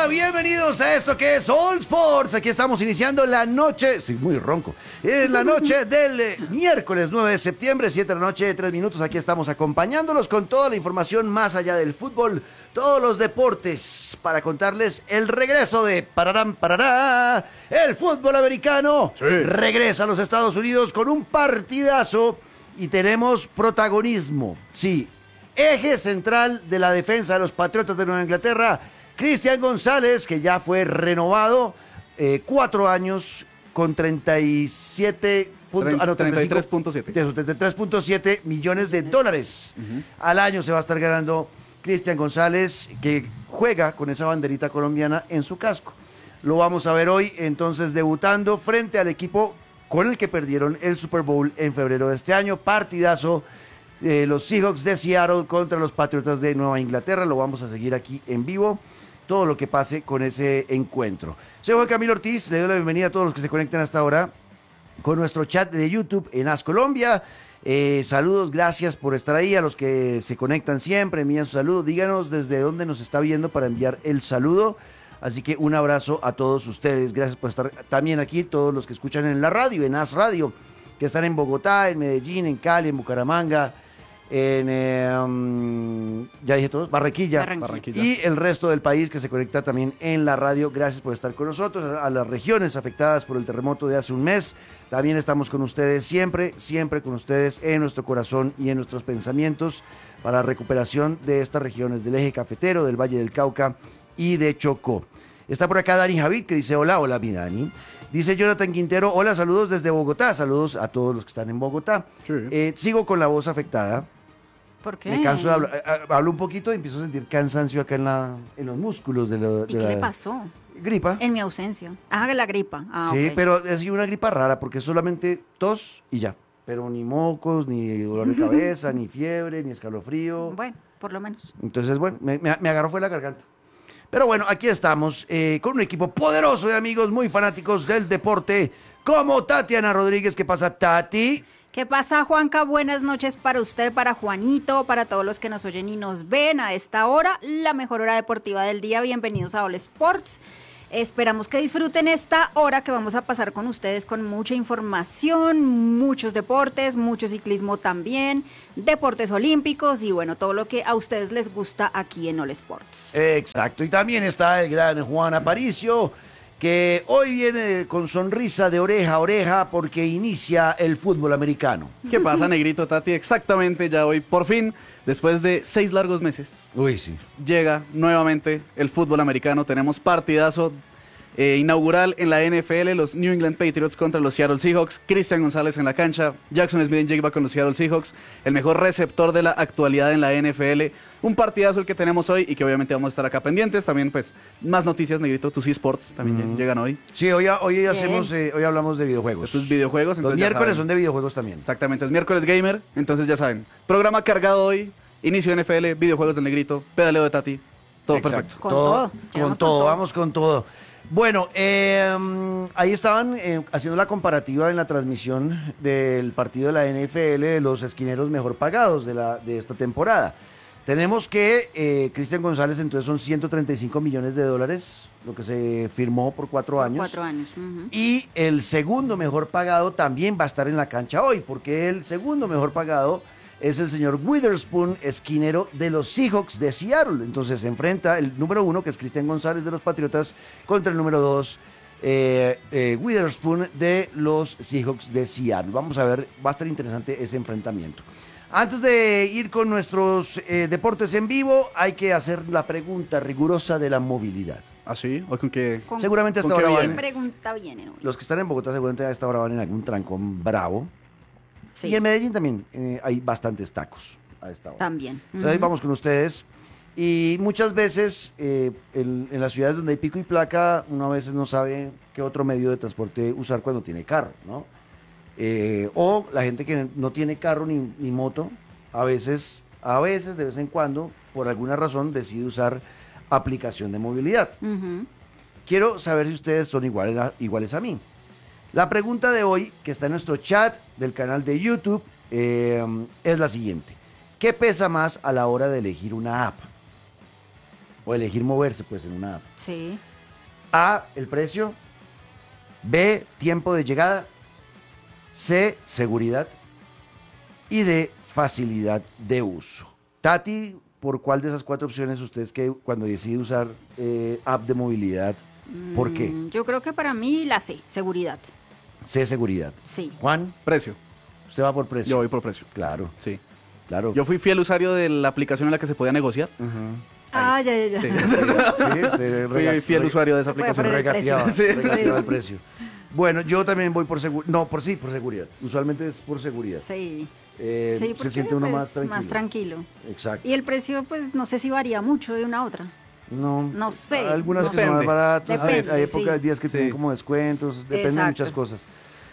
Hola, bienvenidos a esto que es All Sports. Aquí estamos iniciando la noche, estoy muy ronco, es la noche del miércoles 9 de septiembre, 7 de la noche, 3 minutos. Aquí estamos acompañándolos con toda la información más allá del fútbol, todos los deportes, para contarles el regreso de Pararán Parará. El fútbol americano regresa a los Estados Unidos con un partidazo y tenemos protagonismo, sí. Eje central de la defensa de los Patriotas de Nueva Inglaterra, Christian González, que ya fue renovado 4 años con 33.7 millones de dólares. Al año se va a estar ganando Christian González, que juega con esa banderita colombiana en su casco. Lo vamos a ver hoy, entonces, debutando frente al equipo con el que perdieron el Super Bowl en febrero de este año. Partidazo. Los Seahawks de Seattle contra los Patriotas de Nueva Inglaterra. Lo vamos a seguir aquí en vivo, todo lo que pase con ese encuentro. Soy Juan Camilo Ortiz, le doy la bienvenida a todos los que se conectan hasta ahora con nuestro chat de YouTube en AS Colombia. Saludos, gracias por estar ahí. A los que se conectan siempre, envían su saludo, díganos desde dónde nos está viendo para enviar el saludo. Así que un abrazo a todos ustedes, gracias por estar también aquí, todos los que escuchan en la radio, en AS Radio, que están en Bogotá, en Medellín, en Cali, en Bucaramanga, en ya dije todos, Barranquilla, y el resto del país que se conecta también en la radio. Gracias por estar con nosotros. A las regiones afectadas por el terremoto de hace un mes, también estamos con ustedes, siempre con ustedes en nuestro corazón y en nuestros pensamientos para la recuperación de estas regiones del eje cafetero, del Valle del Cauca y de Chocó. Está por acá Dani Javid, que dice hola mi Dani. Dice Jonathan Quintero, hola, saludos desde Bogotá. Saludos a todos los que están en Bogotá. Sí. Sigo con la voz afectada. ¿Por qué? Me canso de hablar. Hablo un poquito y empiezo a sentir cansancio acá en los músculos. ¿Y qué le pasó? Gripa. En mi ausencia. La gripa. Sí, okay. Pero es una gripa rara porque es solamente tos y ya. Pero ni mocos, ni dolor de cabeza, ni fiebre, ni escalofrío. Bueno, por lo menos. Entonces, bueno, me agarró fue la garganta. Pero bueno, aquí estamos con un equipo poderoso de amigos muy fanáticos del deporte, como Tatiana Rodríguez. ¿Qué pasa, Tati? ¿Qué pasa, Juanca? Buenas noches para usted, para Juanito, para todos los que nos oyen y nos ven a esta hora, la mejor hora deportiva del día. Bienvenidos a All Sports. Esperamos que disfruten esta hora que vamos a pasar con ustedes con mucha información, muchos deportes, mucho ciclismo también, deportes olímpicos y bueno, todo lo que a ustedes les gusta aquí en All Sports. Exacto, y también está el gran Juan Aparicio, que hoy viene con sonrisa de oreja a oreja porque inicia el fútbol americano. ¿Qué pasa, negrito, Tati? Exactamente, ya hoy, por fin, después de 6 largos meses, llega nuevamente el fútbol americano. Tenemos partidazo inaugural en la NFL, los New England Patriots contra los Seattle Seahawks. Christian González en la cancha, Jackson Smith-Njigba con los Seattle Seahawks, el mejor receptor de la actualidad en la NFL. Un partidazo el que tenemos hoy y que obviamente vamos a estar acá pendientes. También, pues, más noticias, negrito. Tus eSports también llegan hoy. Sí, hoy hablamos de videojuegos. Estos videojuegos. Los miércoles son de videojuegos también. Exactamente, es miércoles gamer, entonces ya saben. Programa cargado hoy, inicio NFL, videojuegos del negrito, pedaleo de Tati, todo perfecto. Con todo. Con todo, vamos con todo. Bueno, ahí estaban haciendo la comparativa en la transmisión del partido de la NFL de los esquineros mejor pagados de esta temporada. Tenemos que Christian González entonces son 135 millones de dólares, lo que se firmó por 4 años. 4 años. Y el segundo mejor pagado también va a estar en la cancha hoy, porque el segundo mejor pagado es el señor Witherspoon, esquinero de los Seahawks de Seattle. Entonces se enfrenta el número 1, que es Christian González de los Patriotas, contra el número 2, Witherspoon de los Seahawks de Seattle. Vamos a ver, va a estar interesante ese enfrentamiento. Antes de ir con nuestros deportes en vivo, hay que hacer la pregunta rigurosa de la movilidad. ¿Ah, sí? ¿O con qué? Seguramente hasta ¿Con ahora qué van. pregunta viene hoy? Los que están en Bogotá seguramente a esta hora van en algún trancón bravo. Sí. Y en Medellín también hay bastantes tacos a esta hora. También. Entonces vamos con ustedes. Y muchas veces en las ciudades donde hay pico y placa, uno a veces no sabe qué otro medio de transporte usar cuando tiene carro, ¿no? O la gente que no tiene carro ni moto, a veces, de vez en cuando, por alguna razón, decide usar aplicación de movilidad. Quiero saber si ustedes son iguales a mí. La pregunta de hoy, que está en nuestro chat del canal de YouTube, es la siguiente. ¿Qué pesa más a la hora de elegir una app? o elegir moverse pues en una app. Sí. A, el precio. B, tiempo de llegada. C, seguridad. Y D, facilidad de uso. Tati, ¿por cuál de esas 4 opciones ustedes que cuando decide usar app de movilidad, por qué? Yo creo que para mí la C, seguridad. C, seguridad. Sí. Juan, Precio. ¿usted va por precio? Yo voy por precio. Claro, Sí. claro. Yo fui fiel usuario de la aplicación en la que se podía negociar. Ah, ya. Sí. Sí, se Fui fiel usuario de esa Se puede aplicación. poner el regateaba, precio. Sí. regateaba el precio. Bueno, yo también voy por seguridad. No, por seguridad. Usualmente es por seguridad. Sí. Sí, Sí, se porque, siente uno pues, más tranquilo. Exacto. Y el precio, pues, no sé si varía mucho de una a otra. No sé, Algunas no que son más Depende. baratas, Depende, hay épocas, sí. días que tienen como descuentos, depende de Exacto. muchas cosas.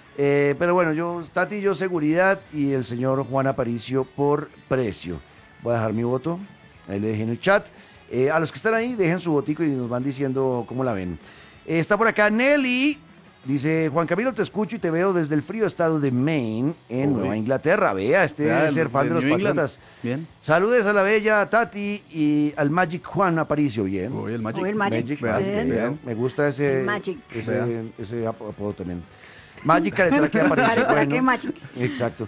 Pero bueno, Tati y yo seguridad y el señor Juan Aparicio por precio. Voy a dejar mi voto, ahí le dejé en el chat. A los que están ahí, dejen su votico y nos van diciendo cómo la ven. Está por acá Nelly. Dice, Juan Camilo, te escucho y te veo desde el frío estado de Maine, en Uy. Nueva Inglaterra. Vea, debe ser fan de los New England. Patriotas. Bien. Saludes a la bella Tati y al Magic Juan Aparicio. Bien. Uy, el Magic. Uy, el Magic. Magic, Bien. bien. Me gusta ese, El Magic. ese apodo también. Magic Caretera que Aparicio. Caretera Bueno, que Magic. Exacto.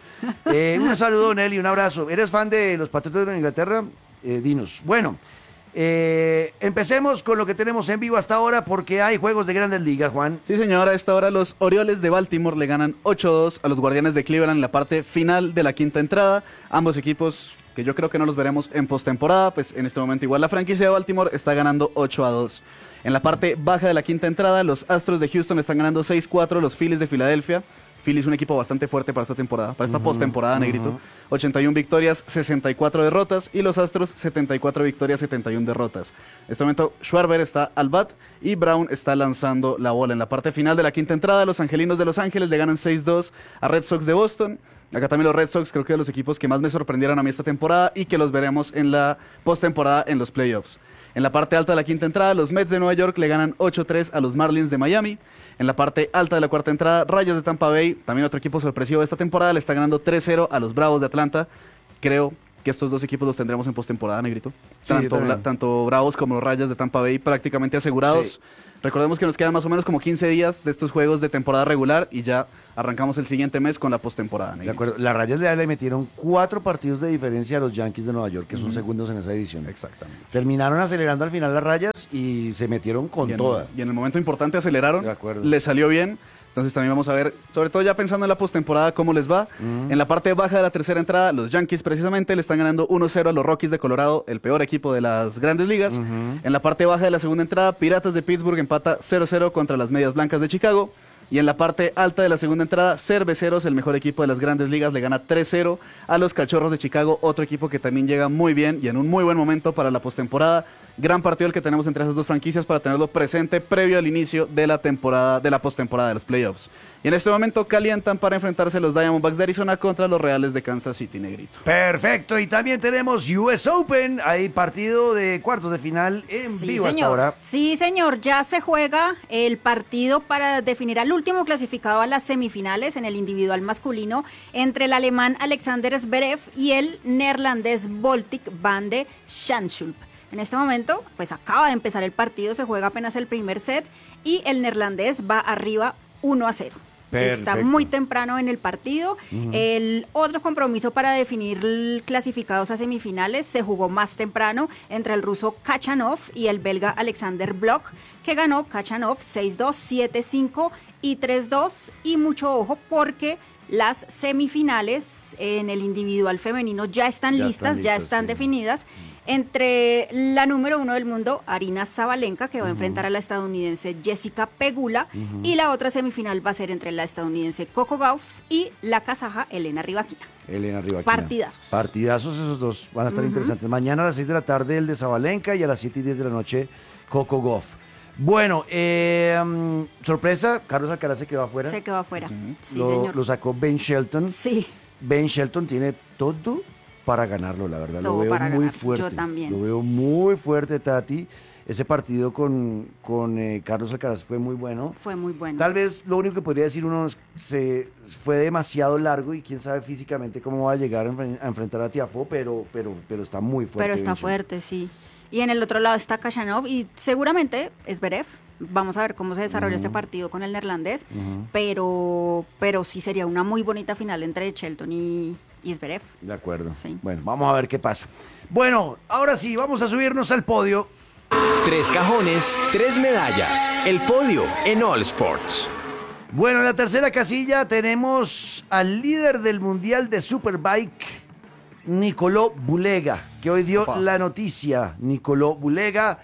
Un saludo, Nelly, un abrazo. ¿Eres fan de los Patriotas de Inglaterra? Dinos. Bueno, empecemos con lo que tenemos en vivo hasta ahora porque hay juegos de Grandes Ligas, Juan. Sí, señor, a esta hora los Orioles de Baltimore le ganan 8-2 a los Guardianes de Cleveland en la parte final de la quinta entrada. Ambos equipos que yo creo que no los veremos en postemporada, pues en este momento igual la franquicia de Baltimore está ganando 8-2. En la parte baja de la quinta entrada, los Astros de Houston están ganando 6-4 los Phillies de Filadelfia. Phillies un equipo bastante fuerte para esta temporada, para esta postemporada, Negrito. 81 victorias, 64 derrotas y los Astros 74 victorias, 71 derrotas. En este momento Schwarber está al bat y Brown está lanzando la bola. En la parte final de la quinta entrada, los Angelinos de Los Ángeles le ganan 6-2 a Red Sox de Boston. Acá también los Red Sox creo que de los equipos que más me sorprendieron a mí esta temporada y que los veremos en la postemporada en los playoffs. En la parte alta de la quinta entrada, los Mets de Nueva York le ganan 8-3 a los Marlins de Miami. En la parte alta de la cuarta entrada, Rayos de Tampa Bay, también otro equipo sorpresivo de esta temporada, le está ganando 3-0 a los Bravos de Atlanta. Creo que estos dos equipos los tendremos en postemporada, Negrito. Sí, Tanto Bravos como los Rayos de Tampa Bay prácticamente asegurados. Sí. Recordemos que nos quedan más o menos como 15 días de estos juegos de temporada regular y ya arrancamos el siguiente mes con la postemporada. De acuerdo. Las Rayas le metieron 4 partidos de diferencia a los Yankees de Nueva York, que son segundos en esa división. Exactamente. Terminaron acelerando al final las Rayas y se metieron con toda. Y en el momento importante aceleraron, De acuerdo. les salió bien. Entonces también vamos a ver, sobre todo ya pensando en la postemporada, cómo les va. En la parte baja de la tercera entrada, los Yankees precisamente le están ganando 1-0 a los Rockies de Colorado, el peor equipo de las Grandes Ligas. En la parte baja de la segunda entrada, Piratas de Pittsburgh empata 0-0 contra las Medias Blancas de Chicago. Y en la parte alta de la segunda entrada, Cerveceros, el mejor equipo de las Grandes Ligas, le gana 3-0 a los Cachorros de Chicago, otro equipo que también llega muy bien y en un muy buen momento para la postemporada. Gran partido el que tenemos entre esas dos franquicias para tenerlo presente previo al inicio de la temporada, de la postemporada de los playoffs. Y en este momento calientan para enfrentarse los Diamondbacks de Arizona contra los Reales de Kansas City, Negrito. Perfecto, y también tenemos US Open, hay partido de cuartos de final en vivo hasta ahora. Sí, señor, ya se juega el partido para definir al último clasificado a las semifinales en el individual masculino entre el alemán Alexander Zverev y el neerlandés Botic van de Zandschulp. En este momento, pues acaba de empezar el partido, se juega apenas el primer set y el neerlandés va arriba 1-0. Está Perfecto. muy temprano en el partido. El otro compromiso para definir clasificados a semifinales se jugó más temprano entre el ruso Kachanov y el belga Alexander Blok, que ganó Kachanov 6-2, 7-5 y 3-2. Y mucho ojo porque las semifinales en el individual femenino ya están listas, ya están sí. definidas. Entre la número 1 del mundo, Aryna Sabalenka, que va a enfrentar a la estadounidense Jessica Pegula, y la otra semifinal va a ser entre la estadounidense Coco Gauff y la kazaja Elena Rybakina. Elena Rybakina. Partidazos. Partidazos esos dos, van a estar interesantes. Mañana a las 6 de la tarde el de Sabalenka y a las 7 y 10 de la noche Coco Gauff. Bueno, sorpresa, Carlos Alcaraz se quedó afuera. Se quedó afuera. Sí, lo señor. sacó Ben Shelton. Sí. Ben Shelton tiene todo para ganarlo, la verdad. Todo Lo veo para muy ganar. fuerte. Yo también. Lo veo muy fuerte, Tati. Ese partido con Carlos Alcaraz fue muy bueno. Fue muy bueno. Tal vez lo único que podría decir uno es se fue demasiado largo y quién sabe físicamente cómo va a llegar a enfrentar a Tiafoe, pero está muy fuerte. Pero está Ben Shelton. fuerte, sí. Y en el otro lado está Khachanov y seguramente Zverev. Vamos a ver cómo se desarrolla este partido con el neerlandés, pero sí sería una muy bonita final entre Shelton y Zverev. De acuerdo. Sí. Bueno, vamos a ver qué pasa. Bueno, ahora sí, vamos a subirnos al podio. 3 cajones, 3 medallas. El podio en All Sports. Bueno, en la tercera casilla tenemos al líder del Mundial de Superbike, Nicolò Bulega, que hoy dio la noticia, Nicolò Bulega,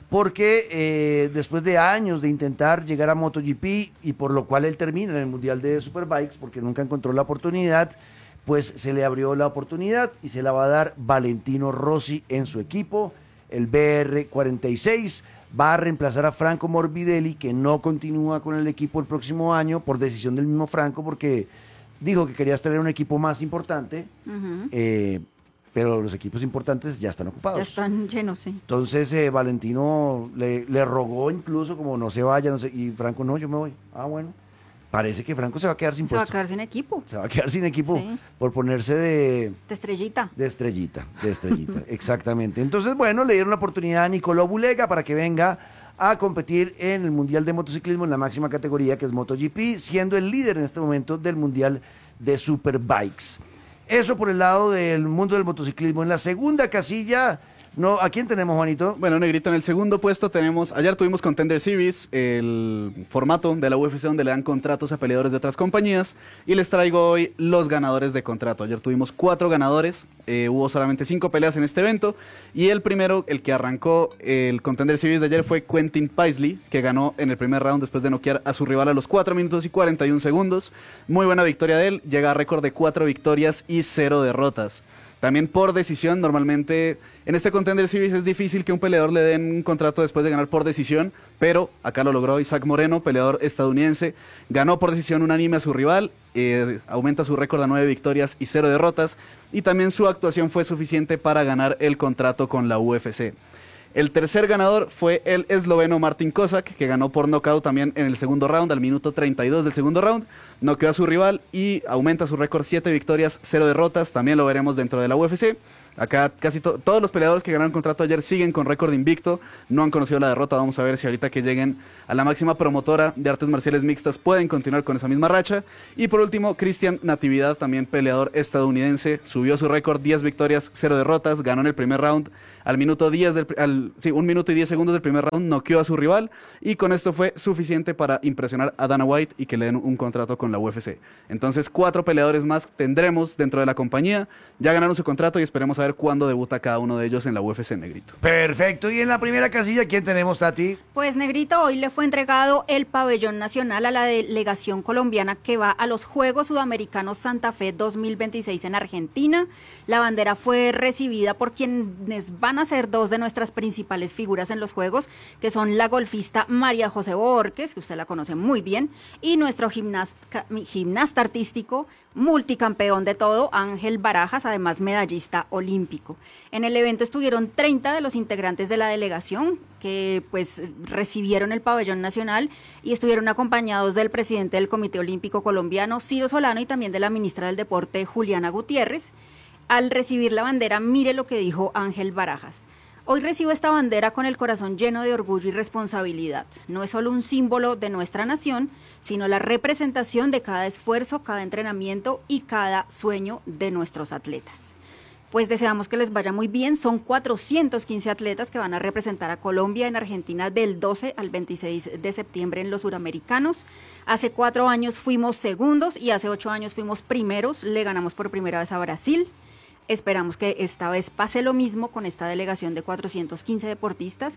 porque después de años de intentar llegar a MotoGP y por lo cual él termina en el Mundial de Superbikes, porque nunca encontró la oportunidad, pues se le abrió la oportunidad y se la va a dar Valentino Rossi en su equipo. El BR46 va a reemplazar a Franco Morbidelli, que no continúa con el equipo el próximo año por decisión del mismo Franco, porque dijo que quería tener un equipo más importante, pero los equipos importantes ya están ocupados. Ya están llenos, sí. Entonces Valentino le rogó incluso como no se vaya, no sé, y Franco no, yo me voy. Ah, bueno. Parece que Franco se va a quedar sin puesto. Se va a quedar sin equipo. Se va a quedar sin equipo Sí. por ponerse de estrellita. De estrellita, exactamente. Entonces, bueno, le dieron la oportunidad a Nicolò Bulega para que venga a competir en el Mundial de Motociclismo en la máxima categoría que es MotoGP, siendo el líder en este momento del Mundial de Superbikes. Eso por el lado del mundo del motociclismo. En la segunda casilla, no, ¿a quién tenemos, Juanito? Bueno, Negrito, en el segundo puesto tenemos, ayer tuvimos Contender Series, el formato de la UFC donde le dan contratos a peleadores de otras compañías, y les traigo hoy los ganadores de contrato. Ayer tuvimos 4 ganadores, hubo solamente 5 peleas en este evento, y el primero, el que arrancó el Contender Series de ayer fue Quentin Paisley, que ganó en el primer round después de noquear a su rival a los 4 minutos y 41 segundos. Muy buena victoria de él, llega a récord de 4 victorias y 0 derrotas. También por decisión, normalmente en este Contender Series es difícil que un peleador le den un contrato después de ganar por decisión, pero acá lo logró Isaac Moreno, peleador estadounidense, ganó por decisión unánime a su rival, aumenta su récord a 9 victorias y 0 derrotas, y también su actuación fue suficiente para ganar el contrato con la UFC. El tercer ganador fue el esloveno Martin Kozak, que ganó por nocaut también en el segundo round, al minuto 32 del segundo round. Noqueó a su rival y aumenta su récord 7 victorias, 0 derrotas. También lo veremos dentro de la UFC. Acá casi todos los peleadores que ganaron contrato ayer siguen con récord invicto, no han conocido la derrota. Vamos a ver si ahorita que lleguen a la máxima promotora de artes marciales mixtas pueden continuar con esa misma racha. Y por último, Cristian Natividad, también peleador estadounidense, subió su récord 10 victorias, 0 derrotas, ganó en el primer round. Al minuto 10 1 minuto y 10 segundos del primer round noqueó a su rival y con esto fue suficiente para impresionar a Dana White y que le den un contrato con la UFC. Entonces 4 peleadores más tendremos dentro de la compañía, ya ganaron su contrato y esperemos a ver cuándo debuta cada uno de ellos en la UFC, Negrito. Perfecto, y en la primera casilla, ¿quién tenemos, Tati? Pues Negrito, hoy le fue entregado el pabellón nacional a la delegación colombiana que va a los Juegos Sudamericanos Santa Fe 2026 en Argentina. La bandera fue recibida por quienes van a ser 2 de nuestras principales figuras en los Juegos, que son la golfista María José Borges, que usted la conoce muy bien, y nuestro gimnasta artístico, multicampeón de todo, Ángel Barajas, además medallista olímpico. En el evento estuvieron 30 de los integrantes de la delegación que pues recibieron el pabellón nacional y estuvieron acompañados del presidente del Comité Olímpico Colombiano, Ciro Solano, y también de la ministra del Deporte, Juliana Gutiérrez. Al recibir la bandera, mire lo que dijo Ángel Barajas. Hoy recibo esta bandera con el corazón lleno de orgullo y responsabilidad. No es solo un símbolo de nuestra nación, sino la representación de cada esfuerzo, cada entrenamiento y cada sueño de nuestros atletas. Pues deseamos que les vaya muy bien. Son 415 atletas que van a representar a Colombia en Argentina del 12 al 26 de septiembre en los Suramericanos. Hace 4 años fuimos segundos y hace 8 años fuimos primeros. Le ganamos por primera vez a Brasil. Esperamos que esta vez pase lo mismo con esta delegación de 415 deportistas.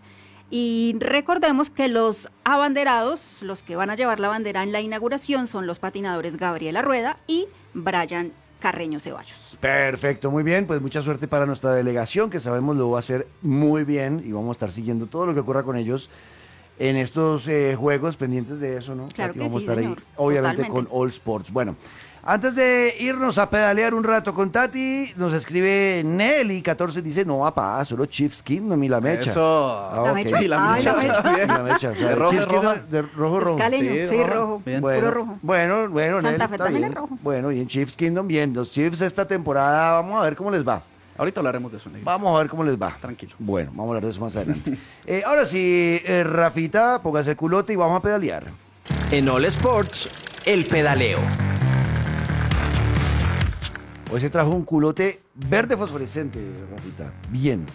Y recordemos que los abanderados, los que van a llevar la bandera en la inauguración, son los patinadores Gabriela Rueda y Brian Carreño Ceballos. Perfecto, muy bien, pues mucha suerte para nuestra delegación, que sabemos lo va a hacer muy bien y vamos a estar siguiendo todo lo que ocurra con ellos en estos juegos, pendientes de eso, ¿no? Claro que vamos sí, a estar señor. ahí, obviamente, Totalmente. con All Sports. Bueno, antes de irnos a pedalear un rato con Tati, nos escribe Nelly14, dice, no, papá, solo Chiefs Kingdom y la mecha. Eso. Ah, ¿La ok. mecha? Y la Ay, la mecha. mecha. Bien. La mecha, o sea, ¿De rojo, Chiefs roja? Kingdom, de rojo, Es rojo. caleño, sí, rojo, Bien. puro rojo. Bueno, Santa Nelly, Fe está también bien. es rojo. Bueno, y en Chiefs Kingdom, bien. Los Chiefs esta temporada, vamos a ver cómo les va. Ahorita hablaremos de eso, Negrito. Vamos a ver cómo les va. Tranquilo. Bueno, vamos a hablar de eso más adelante. Ahora sí, Rafita, póngase el culote y vamos a pedalear. En All Sports, el pedaleo. Hoy se trajo un culote verde fosforescente, Rafita. Bien.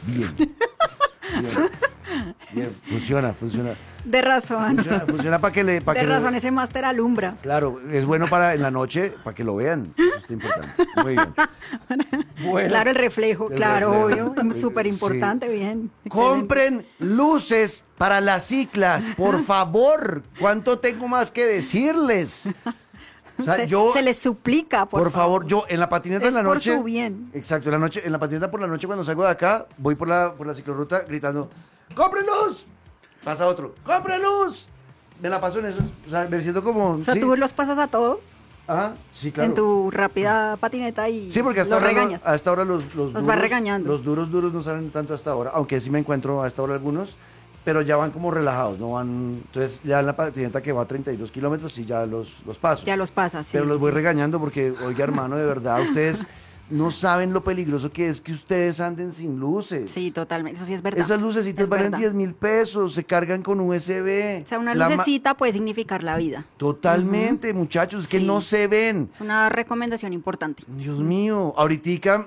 Bien, funciona. De razón. Funciona para que le... De razón, ese máster alumbra. Claro, es bueno para en la noche, para que lo vean. Eso está importante. Muy bien. Bueno, claro, el reflejo, obvio. Súper importante, sí. Bien. Compren luces para las ciclas, por favor. ¿Cuánto tengo más que decirles? O sea, se les suplica, por favor. Yo en la patineta es en la noche. por su bien. Exacto, en la patineta por la noche cuando salgo de acá, voy por la ciclorruta gritando, ¡compren luz! Pasa otro, ¡compren luz! Me la paso en eso, o sea, me siento como... O sea, ¿sí? ¿tú los pasas a todos? Ah, sí, claro. En tu rápida patineta y sí, porque hasta los ahora, regañas. hasta ahora los va regañando. Los duros no salen tanto hasta ahora, aunque sí me encuentro hasta ahora algunos, pero ya van como relajados, no van... Entonces ya en la patineta que va a 32 kilómetros sí ya los paso. Ya los pasas, sí. Pero los voy sí. regañando porque, oiga hermano, de verdad, ustedes no saben lo peligroso que es que ustedes anden sin luces. Sí, totalmente, eso sí es verdad. Esas lucecitas Es valen verdad. 10.000 pesos, se cargan con USB. O sea, una lucecita puede significar la vida. Totalmente, muchachos, es que Sí. no se ven. Es una recomendación importante. Dios mío, ahoritica,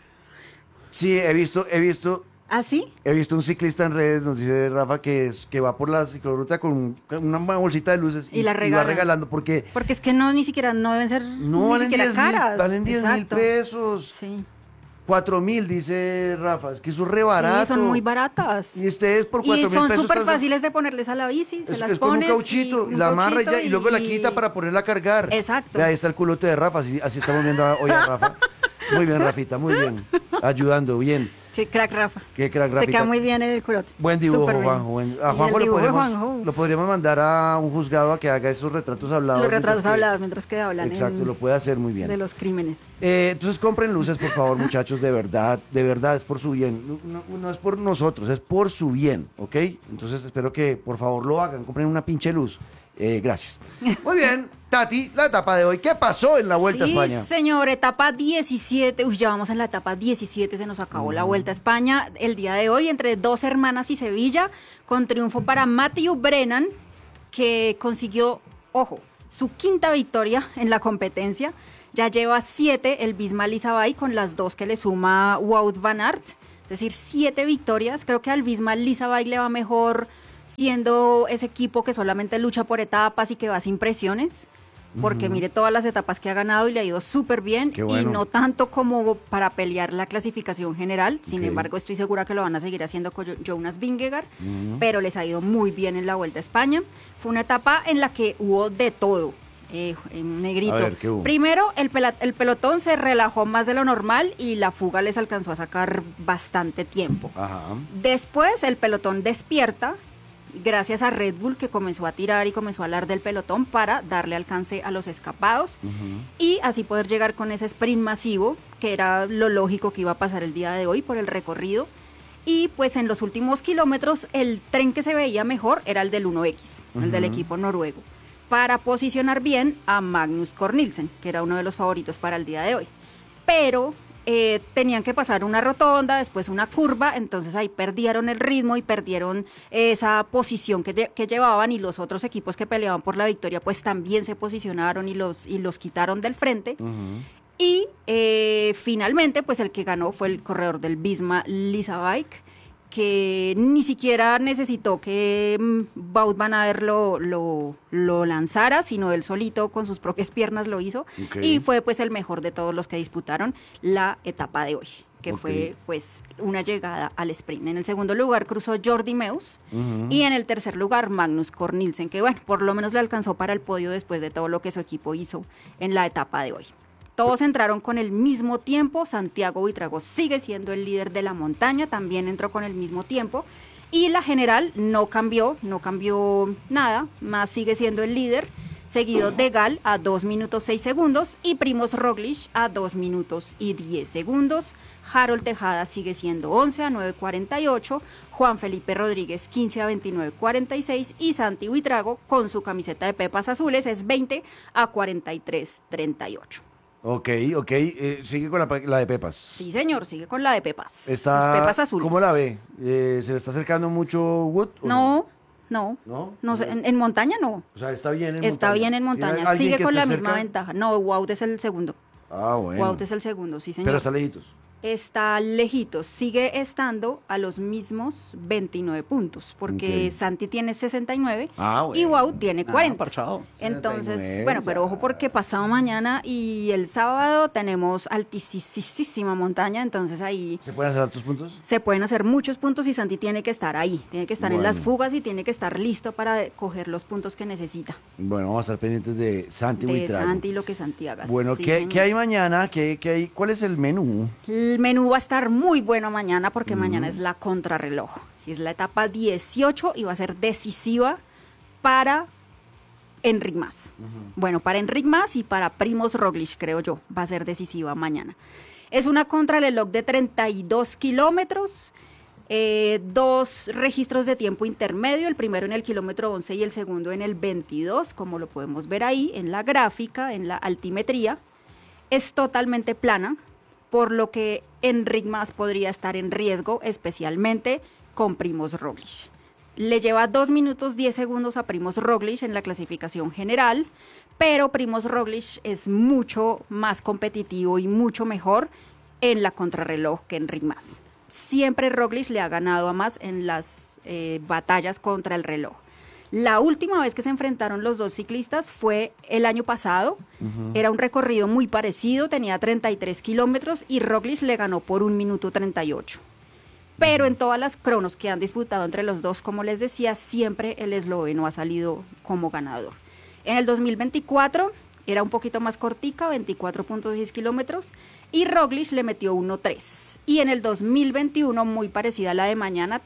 sí, he visto ¿Ah, sí? un ciclista en redes, nos dice Rafa, que va por la ciclorruta con una bolsita de luces Y la va regala. regalando porque Porque es que ni siquiera deben ser no ni valen siquiera 10.000, caras. valen 10.000 Exacto. pesos. Sí. 4.000, dice Rafa, es que eso es re barato. Sí, son muy baratas. Y ustedes por 4.000 Y pesos. son súper están- fáciles de ponerles a la bici, se las es con un pones cauchito, y la amarra cauchito y luego la quita para ponerla a cargar. Exacto. Vea, ahí está el culote de Rafa, así estamos viendo hoy a Rafa. Muy bien, Rafita, muy bien. Ayudando, bien. Qué crack, Rafa. Qué crack, Te Rafita. queda muy bien el culote. Buen dibujo, Súper bien. Juanjo. A Y el Juanjo dibujo de Juanjo. lo podríamos mandar a un juzgado a que haga esos retratos hablados. Los retratos mientras que- hablados mientras que hablan Exacto, lo puede hacer muy bien. de los crímenes. Entonces compren luces, por favor, muchachos, de verdad, es por su bien. No es por nosotros, es por su bien, ¿ok? Entonces espero que por favor lo hagan, compren una pinche luz. Gracias. Muy bien, Tati, la etapa de hoy. ¿Qué pasó en la Vuelta a España? Sí, señor, etapa 17. Uy, ya vamos en la etapa 17, se nos acabó la Vuelta a España. El día de hoy, entre Dos Hermanas y Sevilla, con triunfo para Matthew Brennan, que consiguió, ojo, su quinta victoria en la competencia. Ya lleva 7 el Bisma Lizabay, con las 2 que le suma Wout van Aert. Es decir, 7 victorias. Creo que al Bisma Lizabay le va mejor siendo ese equipo que solamente lucha por etapas y que va sin presiones. Porque mire todas las etapas que ha ganado y le ha ido súper bien. Qué bueno. Y no tanto como para pelear la clasificación general. Sin Ok. embargo, estoy segura que lo van a seguir haciendo con Jonas Vingegaard. Pero les ha ido muy bien en la Vuelta a España. Fue una etapa en la que hubo de todo. En negrito. A ver, ¿qué hubo? Primero, el pelotón se relajó más de lo normal y la fuga les alcanzó a sacar bastante tiempo. Ajá. Después, el pelotón despierta gracias a Red Bull, que comenzó a tirar y comenzó a alar del pelotón para darle alcance a los escapados y así poder llegar con ese sprint masivo, que era lo lógico que iba a pasar el día de hoy por el recorrido. Y pues en los últimos kilómetros el tren que se veía mejor era el del 1X, el del equipo noruego, para posicionar bien a Magnus Cort Nielsen, que era uno de los favoritos para el día de hoy. Pero tenían que pasar una rotonda, después una curva, entonces ahí perdieron el ritmo y perdieron esa posición que llevaban, y los otros equipos que peleaban por la victoria pues también se posicionaron y los quitaron del frente. Y finalmente pues el que ganó fue el corredor del Bisma Lizabay, que ni siquiera necesitó que Wout van Aert lo lanzara, sino él solito con sus propias piernas lo hizo. Y fue pues el mejor de todos los que disputaron la etapa de hoy, que fue pues una llegada al sprint. En el segundo lugar cruzó Jordi Meus y en el tercer lugar Magnus Cort Nielsen, que bueno, por lo menos le alcanzó para el podio después de todo lo que su equipo hizo en la etapa de hoy. Todos entraron con el mismo tiempo. Santiago Buitrago sigue siendo el líder de la montaña, también entró con el mismo tiempo. Y la general no cambió nada, más sigue siendo el líder, seguido de Gal a 2 minutos 6 segundos y Primoz Roglic a 2 minutos y 10 segundos. Harold Tejada sigue siendo 11 a 9.48, Juan Felipe Rodríguez 15 a 29.46 y Santi Buitrago con su camiseta de pepas azules es 20 a 43.38. Ok. Sigue con la de Pepas. Sí, señor, sigue con la de Pepas. Está, Sus Pepas azules. ¿Cómo la ve? ¿Se le está acercando mucho Wood? ¿O No, ¿No? sé, en montaña no. O sea, está bien en Está montaña. bien en montaña, ¿Tiene alguien sigue que con la esté misma cerca? ventaja. No, Wout es el segundo. Ah, bueno. Wout es el segundo, sí, señor. Pero está lejitos. Está lejitos, sigue estando a los mismos 29 puntos, porque Ok. Santi tiene 69 Ah, y bueno. Wout tiene 40. Parchado. Entonces, 69, bueno, pero ya. ojo porque pasado mañana y el sábado tenemos altísima montaña, entonces ahí ¿Se pueden hacer altos puntos? se pueden hacer muchos puntos y Santi tiene que estar ahí, tiene que estar en las Bueno. fugas y tiene que estar listo para coger los puntos que necesita. Bueno, vamos a estar pendientes de Santi De Buitrago. Santi y lo que Santi haga. Bueno, Sí, ¿qué señor. hay mañana? ¿Qué hay? ¿Cuál es el menú? El menú va a estar muy bueno mañana porque mañana es la contrarreloj. Es la etapa 18 y va a ser decisiva para Enric Mas. Bueno, para Enric Mas y para Primoz Roglic, creo yo, va a ser decisiva mañana. Es una contrarreloj de 32 kilómetros, 2 registros de tiempo intermedio, el primero en el kilómetro 11 y el segundo en el 22, como lo podemos ver ahí en la gráfica, en la altimetría. Es totalmente plana, por lo que Enric Mas podría estar en riesgo, especialmente con Primoz Roglic. Le lleva 2 minutos 10 segundos a Primoz Roglic en la clasificación general, pero Primoz Roglic es mucho más competitivo y mucho mejor en la contrarreloj que Enric Mas. Siempre Roglic le ha ganado a Mas en las batallas contra el reloj. La última vez que se enfrentaron los dos ciclistas fue el año pasado. Era un recorrido muy parecido, tenía 33 kilómetros y Roglic le ganó por 1 minuto 38. Pero en todas las cronos que han disputado entre los dos, como les decía, siempre el esloveno ha salido como ganador. En el 2024 era un poquito más cortica, 24.6 kilómetros, y Roglic le metió 1.3. Y en el 2021, muy parecida a la de mañana,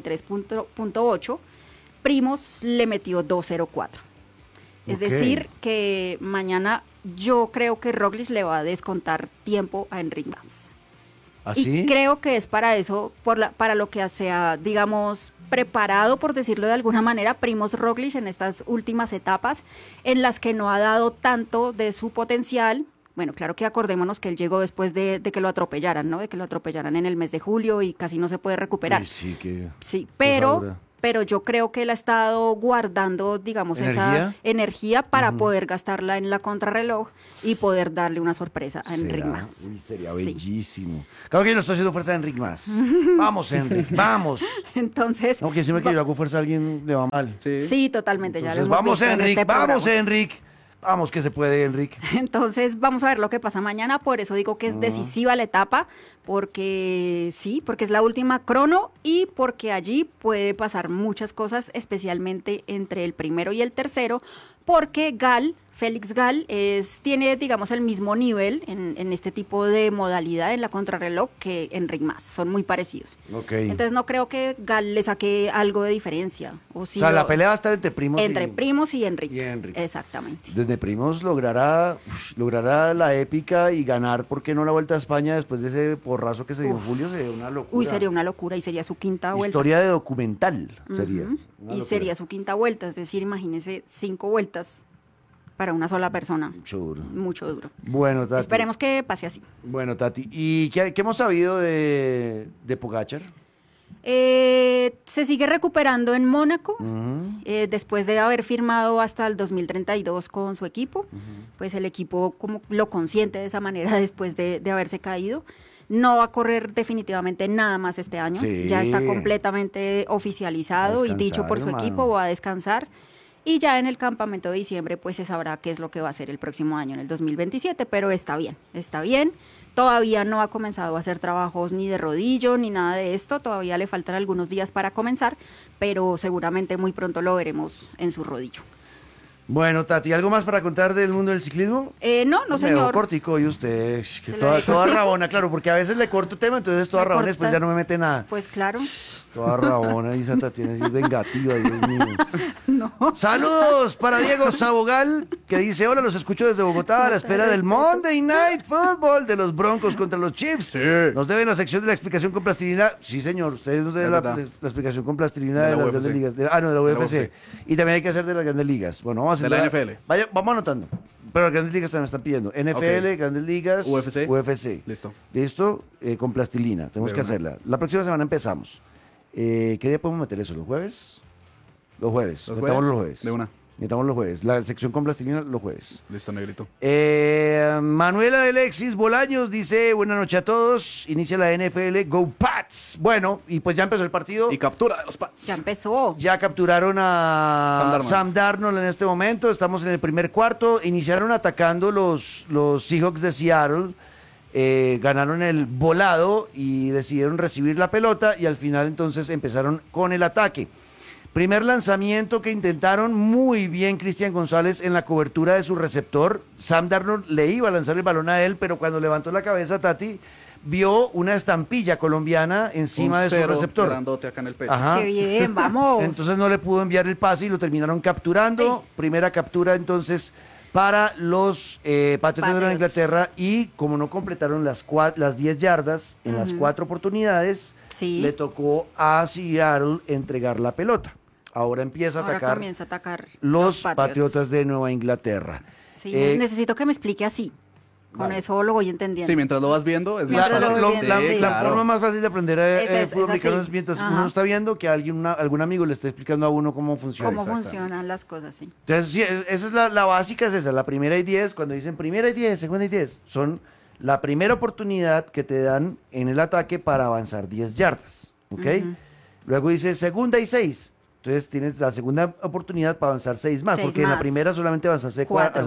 33.8. Primoz le metió 2.04. Es Ok. decir, que mañana yo creo que Roglic le va a descontar tiempo a Enric Mas. ¿Así? Y creo que es para eso, para lo que se ha, digamos, preparado, por decirlo de alguna manera, Primoz Roglic en estas últimas etapas, en las que no ha dado tanto de su potencial. Bueno, claro que acordémonos que él llegó después de que lo atropellaran, ¿no? De que lo atropellaran en el mes de julio y casi no se puede recuperar. Uy, sí, que... Sí, cosa dura. pero yo creo que él ha estado guardando, digamos, ¿Energía? esa energía para poder gastarla en la contrarreloj y poder darle una sorpresa a Enric ¿Será? Mas. Uy, sería Sí. bellísimo. Claro que yo no estoy haciendo fuerza de Enric Mas. Vamos, Enric, vamos. Entonces, No, que siempre que yo hago fuerza a alguien le va mal. sí, totalmente, ya lo Entonces, hemos vamos, visto en Enric, este vamos, programa. Enric. Vamos, que se puede, Enric. Entonces, vamos a ver lo que pasa mañana, por eso digo que es decisiva la etapa, porque sí, porque es la última crono y porque allí puede pasar muchas cosas, especialmente entre el primero y el tercero, porque Félix Gall tiene, digamos, el mismo nivel en este tipo de modalidad en la contrarreloj que Enric Mas, son muy parecidos. Ok. Entonces no creo que Gall le saque algo de diferencia. O o sea, la pelea va a estar entre Primoz entre Primoz y Enric. y Enric. Exactamente. Desde Primoz logrará la épica y ganar, ¿por qué no la Vuelta a España después de ese porrazo que se dio en julio? Sería una locura. Uy, sería una locura y sería su quinta vuelta. Historia de documental sería. Ujú. Una Y locura. sería su quinta vuelta, es decir, imagínese 5 vueltas para una sola persona. Mucho duro. Mucho duro. Bueno, Tati. Esperemos que pase así. Bueno, Tati. ¿Y qué hemos sabido de Pogačar? Se sigue recuperando en Mónaco, Ujú. después de haber firmado hasta el 2032 con su equipo. Pues el equipo como lo consiente de esa manera después de haberse caído. No va a correr definitivamente nada más este año. Sí. Ya está completamente oficializado A y dicho por su descansar, equipo, hermano. va a descansar. Y ya en el campamento de diciembre pues se sabrá qué es lo que va a hacer el próximo año, en el 2027, pero está bien, está bien. Todavía no ha comenzado a hacer trabajos ni de rodillo ni nada de esto, todavía le faltan algunos días para comenzar, pero seguramente muy pronto lo veremos en su rodillo. Bueno, Tati, ¿algo más para contar del mundo del ciclismo? No, Me dejó señor. cortico y usted, que Se lo toda, dejo. toda rabona, claro, porque a veces le corto tema, entonces toda Le rabona, después corta. ya no me mete nada. Pues claro. Toda rabona y esa Tatiana así es vengativa, Dios mío. No. Saludos para Diego Sabogal, que dice, hola, los escucho desde Bogotá a la espera del Monday Night Football de los Broncos contra los Chiefs. Sí. Nos deben la sección de la explicación con plastilina. Sí, señor, ustedes nos deben Es la verdad. explicación con plastilina De de la las UFC. grandes ligas. De la la UFC. Y también hay que hacer de las grandes ligas. Bueno, vamos a hacer De la NFL. Vamos anotando. Pero las Grandes Ligas también están pidiendo. NFL, Grandes Ligas, UFC. Listo. Con plastilina. Tenemos que hacerla. La próxima semana empezamos. ¿Qué día podemos meter eso? ¿Los jueves? Los jueves. Metamos los jueves. De una. Necesitamos los jueves. La sección con plastilina los jueves. Listo, negrito. Manuela Alexis Bolaños dice, buenas noches a todos. Inicia la NFL, Go Pats. Bueno, y pues ya empezó el partido. Y captura de los Pats. Ya empezó. Ya capturaron a Sam Darnold en este momento. Estamos en el primer cuarto. Iniciaron atacando los Seahawks de Seattle. Ganaron el volado y decidieron recibir la pelota y al final entonces empezaron con el ataque. Primer lanzamiento que intentaron muy bien Cristian González en la cobertura de su receptor. Sam Darnold le iba a lanzar el balón a él, pero cuando levantó la cabeza Tati, vio una estampilla colombiana encima de su receptor. Grandote acá en el pecho. Qué bien, vamos. Entonces no le pudo enviar el pase y lo terminaron capturando. Primera captura entonces para los Patriotas de Nueva Inglaterra y como no completaron las 10 yardas en las 4 oportunidades, le tocó a Seattle entregar la pelota. Ahora empieza a atacar, los Patriotas de Nueva Inglaterra. Sí, necesito que me explique así. Con eso lo voy entendiendo. Sí, mientras lo vas viendo es más fácil. La forma más fácil de aprender fútbol americano es mientras uno está viendo que algún amigo le está explicando a uno cómo funciona. Cómo funcionan las cosas, sí. Entonces, sí, esa es la básica, es esa, la primera y 10, cuando dicen primera y 10, segunda y 10, son la primera oportunidad que te dan en el ataque para avanzar 10 yardas, ¿ok? Luego dice segunda y 6. Entonces tienes la segunda oportunidad para avanzar 6 más, porque en la primera solamente avanzaste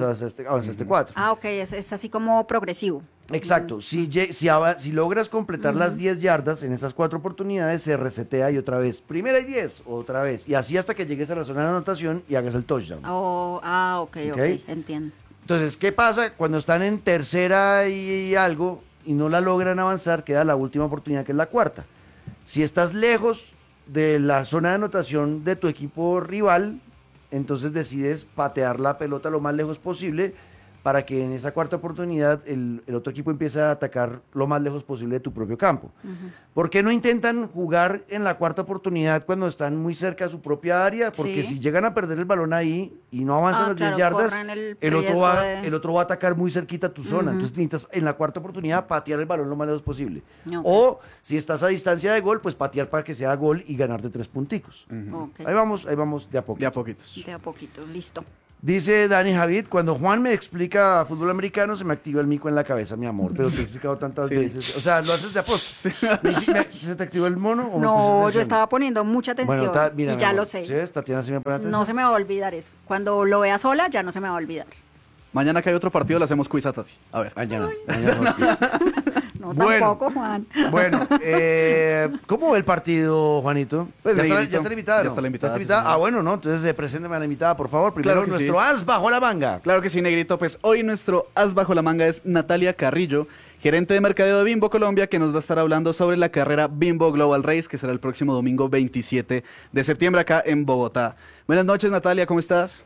4. Ah, ok, es así como progresivo. Exacto, si logras completar las 10 yardas en esas 4 oportunidades, se resetea y otra vez, primera y 10, otra vez, y así hasta que llegues a la zona de anotación y hagas el touchdown. Ok, entiendo. Entonces, ¿qué pasa? Cuando están en tercera y algo y no la logran avanzar, queda la última oportunidad, que es la cuarta. Si estás lejos de la zona de anotación de tu equipo rival, entonces decides patear la pelota lo más lejos posible para que en esa cuarta oportunidad el otro equipo empiece a atacar lo más lejos posible de tu propio campo. ¿Por qué no intentan jugar en la cuarta oportunidad cuando están muy cerca de su propia área? Porque si llegan a perder el balón ahí y no avanzan las 10 yardas, el otro va a atacar muy cerquita a tu zona. Entonces necesitas en la cuarta oportunidad patear el balón lo más lejos posible. O si estás a distancia de gol, pues patear para que sea gol y ganarte 3 punticos. Ahí vamos de a poquitos. De a poquitos, listo. Dice Dani Javid, cuando Juan me explica fútbol americano se me activa el mico en la cabeza, mi amor, pero te he explicado tantas veces. O sea, lo haces de aposta. ¿Se te activó el mono? ¿O no, yo estaba poniendo mucha atención y ya lo sé. ¿Sí? Tatiana, ¿sí me pone atención? No se me va a olvidar eso. Cuando lo vea sola, ya no se me va a olvidar. Mañana que hay otro partido le hacemos quiz a Tati. A ver. Mañana hacemos quiz. No, tampoco, Juan. Bueno, ¿cómo ve el partido, Juanito? Pues ya está la invitada, ¿no? Ya está la invitada. Sí. Ah, bueno, ¿no? Entonces, presénteme a la invitada, por favor. Primero, nuestro as bajo la manga. Claro que sí, negrito. Pues hoy nuestro as bajo la manga es Natalia Carrillo, gerente de mercadeo de Bimbo Colombia, que nos va a estar hablando sobre la carrera Bimbo Global Race, que será el próximo domingo 27 de septiembre acá en Bogotá. Buenas noches, Natalia, ¿cómo estás?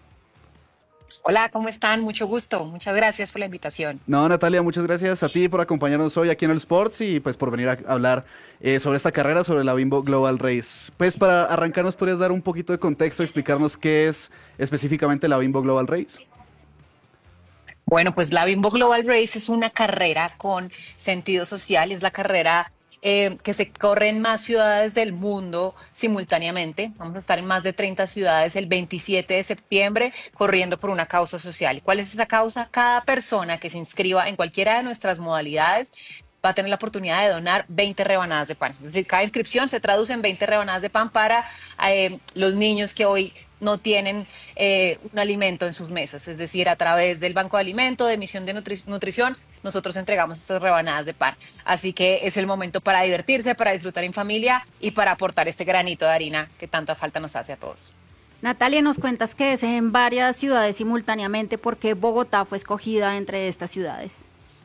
Hola, ¿cómo están? Mucho gusto. Muchas gracias por la invitación. No, Natalia, muchas gracias a ti por acompañarnos hoy aquí en el Sports y pues por venir a hablar sobre esta carrera, sobre la Bimbo Global Race. Pues para arrancar, ¿nos podrías dar un poquito de contexto, explicarnos qué es específicamente la Bimbo Global Race? Bueno, pues la Bimbo Global Race es una carrera con sentido social, es la carrera que se corre en más ciudades del mundo simultáneamente. Vamos a estar en más de 30 ciudades el 27 de septiembre corriendo por una causa social. ¿Cuál es esa causa? Cada persona que se inscriba en cualquiera de nuestras modalidades va a tener la oportunidad de donar 20 rebanadas de pan. Cada inscripción se traduce en 20 rebanadas de pan para los niños que hoy no tienen un alimento en sus mesas. Es decir, a través del Banco de Alimento, de Misión de Nutrición, nosotros entregamos estas rebanadas de pan. Así que es el momento para divertirse, para disfrutar en familia y para aportar este granito de harina que tanta falta nos hace a todos. Natalia, nos cuentas que es en varias ciudades simultáneamente. ¿Por qué Bogotá fue escogida entre estas ciudades?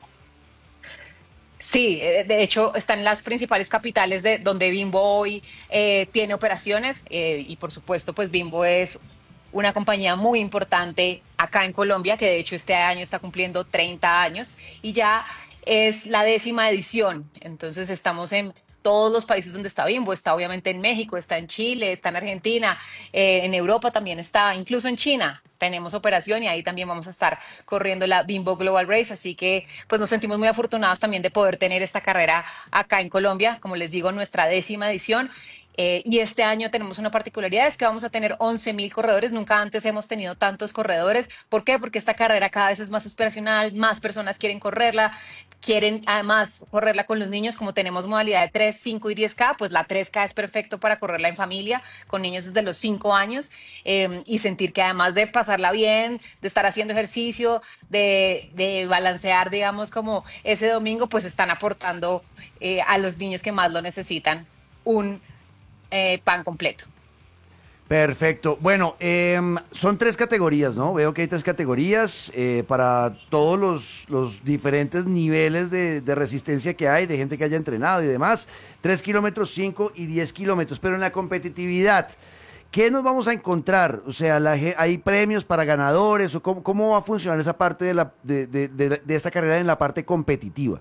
Sí, de hecho están en las principales capitales de donde Bimbo hoy tiene operaciones y por supuesto pues Bimbo es una compañía muy importante acá en Colombia, que de hecho este año está cumpliendo 30 años y ya es la 10ª edición. Entonces estamos en todos los países donde está Bimbo. Está obviamente en México, está en Chile, está en Argentina, en Europa también está, incluso en China tenemos operación y ahí también vamos a estar corriendo la Bimbo Global Race, así que pues nos sentimos muy afortunados también de poder tener esta carrera acá en Colombia, como les digo, nuestra 10ª edición. Y este año tenemos una particularidad, es que vamos a tener 11.000 corredores, nunca antes hemos tenido tantos corredores. ¿Por qué? Porque esta carrera cada vez es más aspiracional, más personas quieren correrla, quieren además correrla con los niños, como tenemos modalidad de 3, 5 y 10K, pues la 3K es perfecto para correrla en familia, con niños desde los 5 años, y sentir que además de pasarla bien, de estar haciendo ejercicio, de balancear, digamos, como ese domingo, pues están aportando a los niños que más lo necesitan un pan completo. Perfecto. Bueno, son 3 categorías, ¿no? Veo que hay 3 categorías para todos los diferentes niveles de resistencia que hay, de gente que haya entrenado y demás. 3 kilómetros, 5 y 10 kilómetros. Pero en la competitividad, ¿qué nos vamos a encontrar? O sea, ¿hay premios para ganadores? ¿O cómo va a funcionar esa parte de esta carrera en la parte competitiva?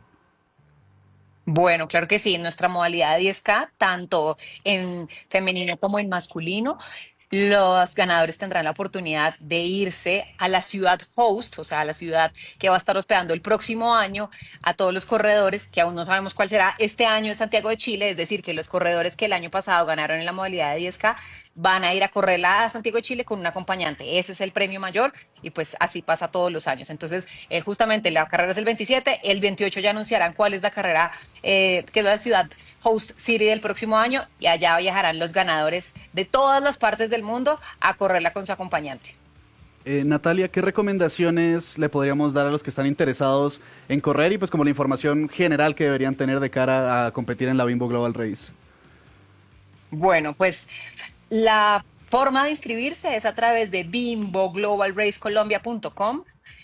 Bueno, claro que sí, en nuestra modalidad de 10K, tanto en femenino como en masculino, los ganadores tendrán la oportunidad de irse a la ciudad host, o sea, a la ciudad que va a estar hospedando el próximo año a todos los corredores, que aún no sabemos cuál será. Este año es Santiago de Chile, es decir, que los corredores que el año pasado ganaron en la modalidad de 10K van a ir a correrla a Santiago de Chile con un acompañante. Ese es el premio mayor y pues así pasa todos los años. Entonces, justamente la carrera es el 27, el 28 ya anunciarán cuál es la carrera, que es la ciudad host city del próximo año, y allá viajarán los ganadores de todas las partes del mundo a correrla con su acompañante. Natalia, ¿qué recomendaciones le podríamos dar a los que están interesados en correr y pues como la información general que deberían tener de cara a competir en la Bimbo Global Race? Bueno, pues la forma de inscribirse es a través de bimboglobalracecolombia.com.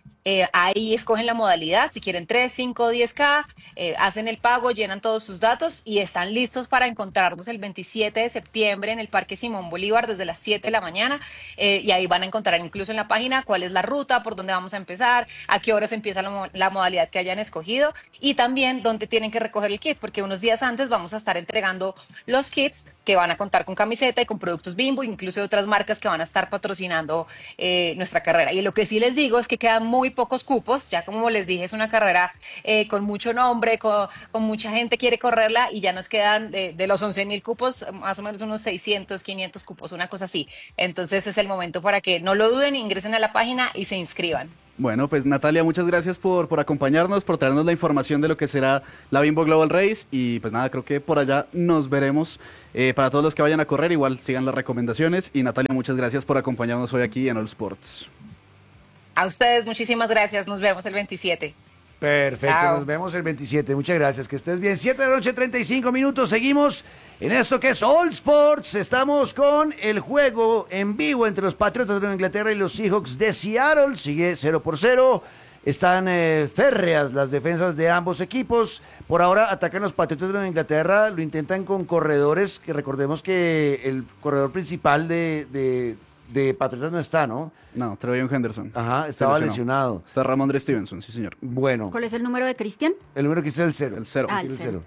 Ahí escogen la modalidad, si quieren 3, 5, 10K, hacen el pago, llenan todos sus datos y están listos para encontrarnos el 27 de septiembre en el Parque Simón Bolívar desde las 7 de la mañana. Y ahí van a encontrar incluso en la página cuál es la ruta, por dónde vamos a empezar, a qué horas empieza la modalidad que hayan escogido y también dónde tienen que recoger el kit, porque unos días antes vamos a estar entregando los kits que van a contar con camiseta y con productos Bimbo, incluso de otras marcas que van a estar patrocinando nuestra carrera. Y lo que sí les digo es que quedan muy pocos cupos, ya como les dije, es una carrera con mucho nombre, con mucha gente quiere correrla y ya nos quedan de los 11.000 cupos, más o menos unos 600, 500 cupos, una cosa así. Entonces es el momento para que no lo duden, ingresen a la página y se inscriban. Bueno, pues Natalia, muchas gracias por acompañarnos, por traernos la información de lo que será la Bimbo Global Race y pues nada, creo que por allá nos veremos. Para todos los que vayan a correr, igual sigan las recomendaciones y Natalia, muchas gracias por acompañarnos hoy aquí en All Sports. A ustedes muchísimas gracias, nos vemos el 27. Perfecto, Chao. Nos vemos el 27. Muchas gracias, que estés bien. 7 de la noche, 35 minutos. Seguimos en esto que es All Sports. Estamos con el juego en vivo entre los Patriotas de Nueva Inglaterra y los Seahawks de Seattle. Sigue 0-0. Están férreas las defensas de ambos equipos. Por ahora atacan los Patriotas de Nueva Inglaterra. Lo intentan con corredores, que recordemos que el corredor principal de Patriotas no está, ¿no? No, Trevion Henderson. Ajá, estaba lesionado. Está Ramondre Stevenson, sí señor. Bueno. ¿Cuál es el número de Cristian? El número que es el 0. El 0. Ah, el El 0.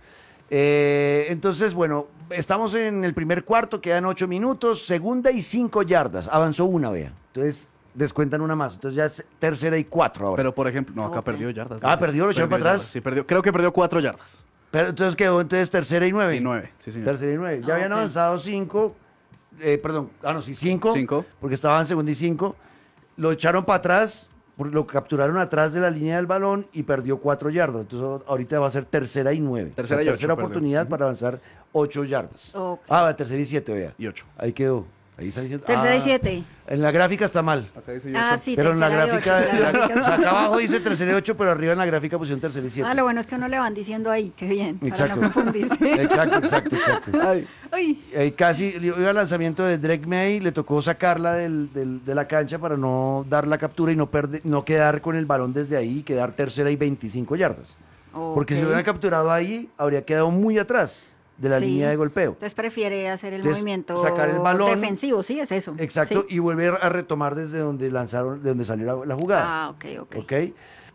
0. Entonces, bueno, estamos en el primer cuarto, quedan 8 minutos, segunda y 5 yardas. Avanzó una, vea. Entonces, descuentan una más. Entonces ya es tercera y 4 ahora. Pero por ejemplo, no, acá Ok. perdió yardas. Ah, perdió, lo echaron para yardas, atrás. Sí, perdió. Creo que perdió 4 yardas. Pero entonces quedó tercera y 9. Y 9, sí señor. Tercera y 9. Ya habían ok. avanzado 5. Perdón, sí, 5. 5. Porque estaban segunda y 5. Lo echaron para atrás, lo capturaron atrás de la línea del balón y perdió 4 yardas. Entonces ahorita va a ser tercera y 9. Tercera y tercera ocho, oportunidad perdió. para avanzar 8 yardas. Ok. Ah, tercera y 7, vea. Y 8. Ahí quedó. Ahí está diciendo. Tercera y Ah, 7. En la gráfica está mal. Acá dice Ah, 8. sí, Pero en la tercera y gráfica, ocho, sí, la gráfica o sea, acá abajo dice tercera y 8, pero arriba en la gráfica pusieron tercera y 7. Ah, lo bueno es que uno le van diciendo ahí, qué bien, Exacto. para no confundirse. Exacto. Ay, Uy, Casi iba al lanzamiento de Drake May, le tocó sacarla de la cancha para no dar la captura y no quedar con el balón desde ahí, quedar tercera y 25 yardas. Porque si lo ok. hubieran capturado ahí, habría quedado muy atrás de la Sí. línea de golpeo. Entonces prefiere hacer el Entonces, movimiento sacar el balón. defensivo, sí, es eso. Exacto, Sí. y volver a retomar desde donde lanzaron, de donde salió la jugada. Ah, ok. ¿Ok?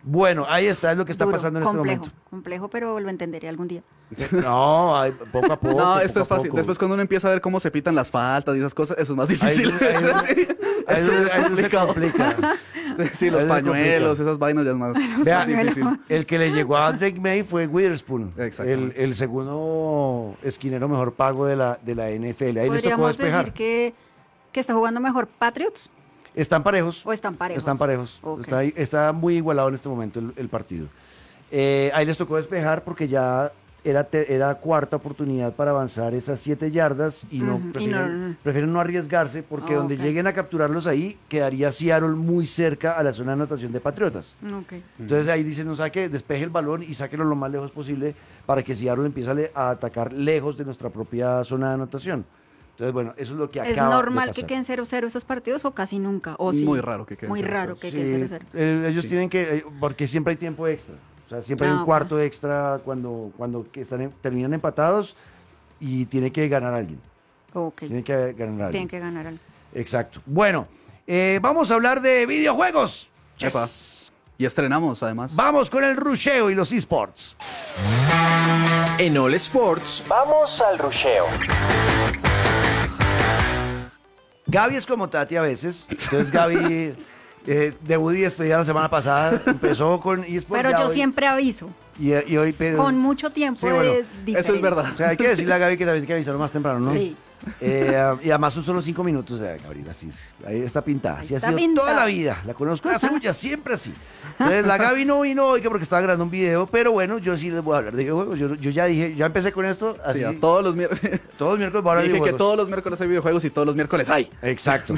Bueno, ahí está, es lo que está Duro, pasando en complejo, este momento. complejo, pero lo entenderé algún día. No, poco a poco. No, esto poco es a fácil. poco. Después cuando uno empieza a ver cómo se pitan las faltas y esas cosas, eso es más Ahí difícil. ahí se complica. Sí, los Ahí se pañuelos, complica. esas vainas ya es más Vea, difícil. el que le llegó a Drake May fue Witherspoon, Exactamente. el segundo esquinero mejor pago de la NFL. Ahí les tocó Podríamos despejar. decir que está jugando mejor Patriots Están parejos. o están parejos. Están parejos. Ok. Está muy igualado en este momento el partido. Ahí les tocó despejar porque ya era cuarta oportunidad para avanzar esas 7 yardas y no, Ujú, y prefieren no arriesgarse porque donde Ok. lleguen a capturarlos ahí quedaría Seattle muy cerca a la zona de anotación de Patriotas. Ok. Entonces ahí dicen, no saque, despeje el balón y sáquelo lo más lejos posible para que Seattle empiece a atacar lejos de nuestra propia zona de anotación. Entonces, bueno, eso es lo que ¿Es acaba de normal que pasar. queden 0-0 esos partidos o casi nunca? ¿O sí? Muy raro que queden Muy 0-0. raro que Sí, queden 0-0. ellos Sí. tienen que, porque siempre hay tiempo extra. O sea, siempre hay un ok. cuarto extra cuando terminan empatados y tiene que ganar alguien. Ok. Tiene que ganar alguien. Tienen que ganar algo. Exacto. Bueno, vamos a hablar de videojuegos. Epa. Yes. Y estrenamos, además. Vamos con el rusheo y los esports. En All Sports, vamos al rusheo. Gaby es como Tati a veces. Entonces Gaby, debut y despedida la semana pasada, empezó con esports. Pero ya yo hoy- siempre aviso, Y hoy, pero, con mucho tiempo Sí, bueno, de diferencia. Eso es verdad. o sea, hay que decirle a Gaby que también hay que avisarlo más temprano, ¿no? Sí. Y además son solo 5 minutos de Gabriela, así es. Ahí está pintada. Ahí Así está ha sido pintada. toda la vida. La conozco hace mucho, siempre así. Entonces la Gaby no vino hoy que porque estaba grabando un video, pero bueno, yo sí les voy a hablar de videojuegos. Yo ya dije, ya empecé con esto, así Sí, a todos los miércoles. todos los miércoles voy a hablar de Dije que videojuegos. todos los miércoles hay videojuegos y todos los miércoles hay. Exacto.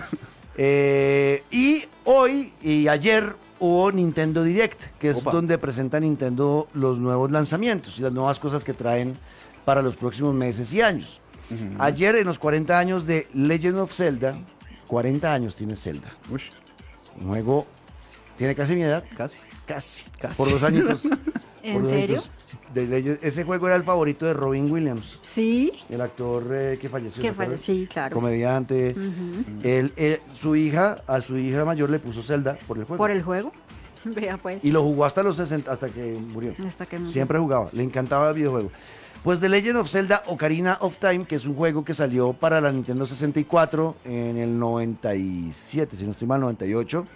Y hoy y ayer hubo Nintendo Direct, que es Opa. donde presenta Nintendo los nuevos lanzamientos y las nuevas cosas que traen para los próximos meses y años. Ayer, en los 40 años de Legend of Zelda, 40 años tiene Zelda. Uy, Un juego, tiene casi mi edad, casi. casi, Casi. por 2 añitos. ¿En Por 2 serio? añitos de ese juego era el favorito de Robin Williams, Sí. el actor que falleció. Que ¿se acuerdan? sí, claro. Comediante. Ujú. A su hija mayor le puso Zelda por el juego. Por el juego. Vea pues. Y lo jugó hasta los 60, hasta que murió. Hasta que murió. Siempre jugaba, le encantaba el videojuego. Pues The Legend of Zelda Ocarina of Time, que es un juego que salió para la Nintendo 64 en el 97, si no estoy mal, 98.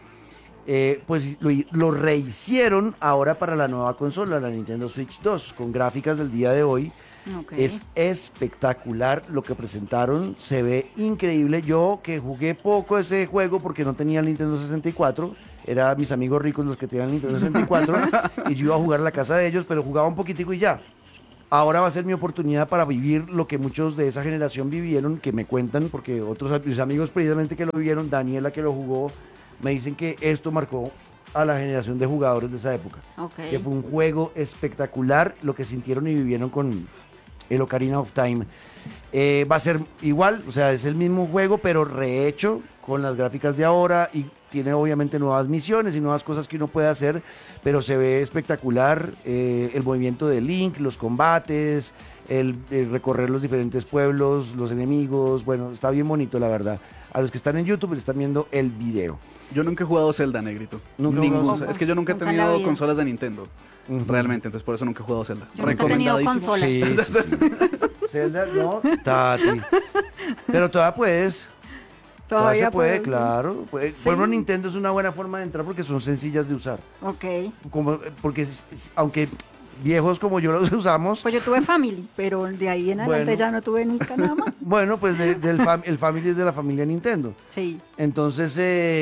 Pues lo rehicieron ahora para la nueva consola, la Nintendo Switch 2, con gráficas del día de hoy. Ok. Es espectacular lo que presentaron, se ve increíble. Yo que jugué poco ese juego porque no tenía el Nintendo 64, eran mis amigos ricos los que tenían el Nintendo 64 y yo iba a jugar a la casa de ellos, pero jugaba un poquitico y ya. Ahora va a ser mi oportunidad para vivir lo que muchos de esa generación vivieron, que me cuentan, porque otros mis amigos precisamente que lo vivieron, Daniela que lo jugó, me dicen que esto marcó a la generación de jugadores de esa época. Ok. Que fue un juego espectacular lo que sintieron y vivieron con el Ocarina of Time. Va a ser igual, o sea, es el mismo juego, pero rehecho con las gráficas de ahora y tiene obviamente nuevas misiones y nuevas cosas que uno puede hacer, pero se ve espectacular el movimiento de Link, los combates, el recorrer los diferentes pueblos, los enemigos, bueno, está bien bonito la verdad. A los que están en YouTube le están viendo el video. Yo nunca he jugado Zelda, negrito. Nunca he Ningún- jugado. Es que yo nunca he Nunca en la tenido vida. consolas de Nintendo. Ujú. Realmente, entonces por eso nunca he jugado Zelda. Yo nunca he tenido Recomendadísimo. consola. Sí, sí, sí. Zelda, no, Tati. Pero todavía puedes. Todavía se puede, puedo, sí. claro. Puede. Sí. Bueno, Nintendo es una buena forma de entrar porque son sencillas de usar. Ok. Porque aunque viejos como yo los usamos, Pues yo tuve Family, pero de ahí en adelante Bueno. ya no tuve nunca nada más. bueno, pues el Family es de la familia Nintendo. Sí. Entonces,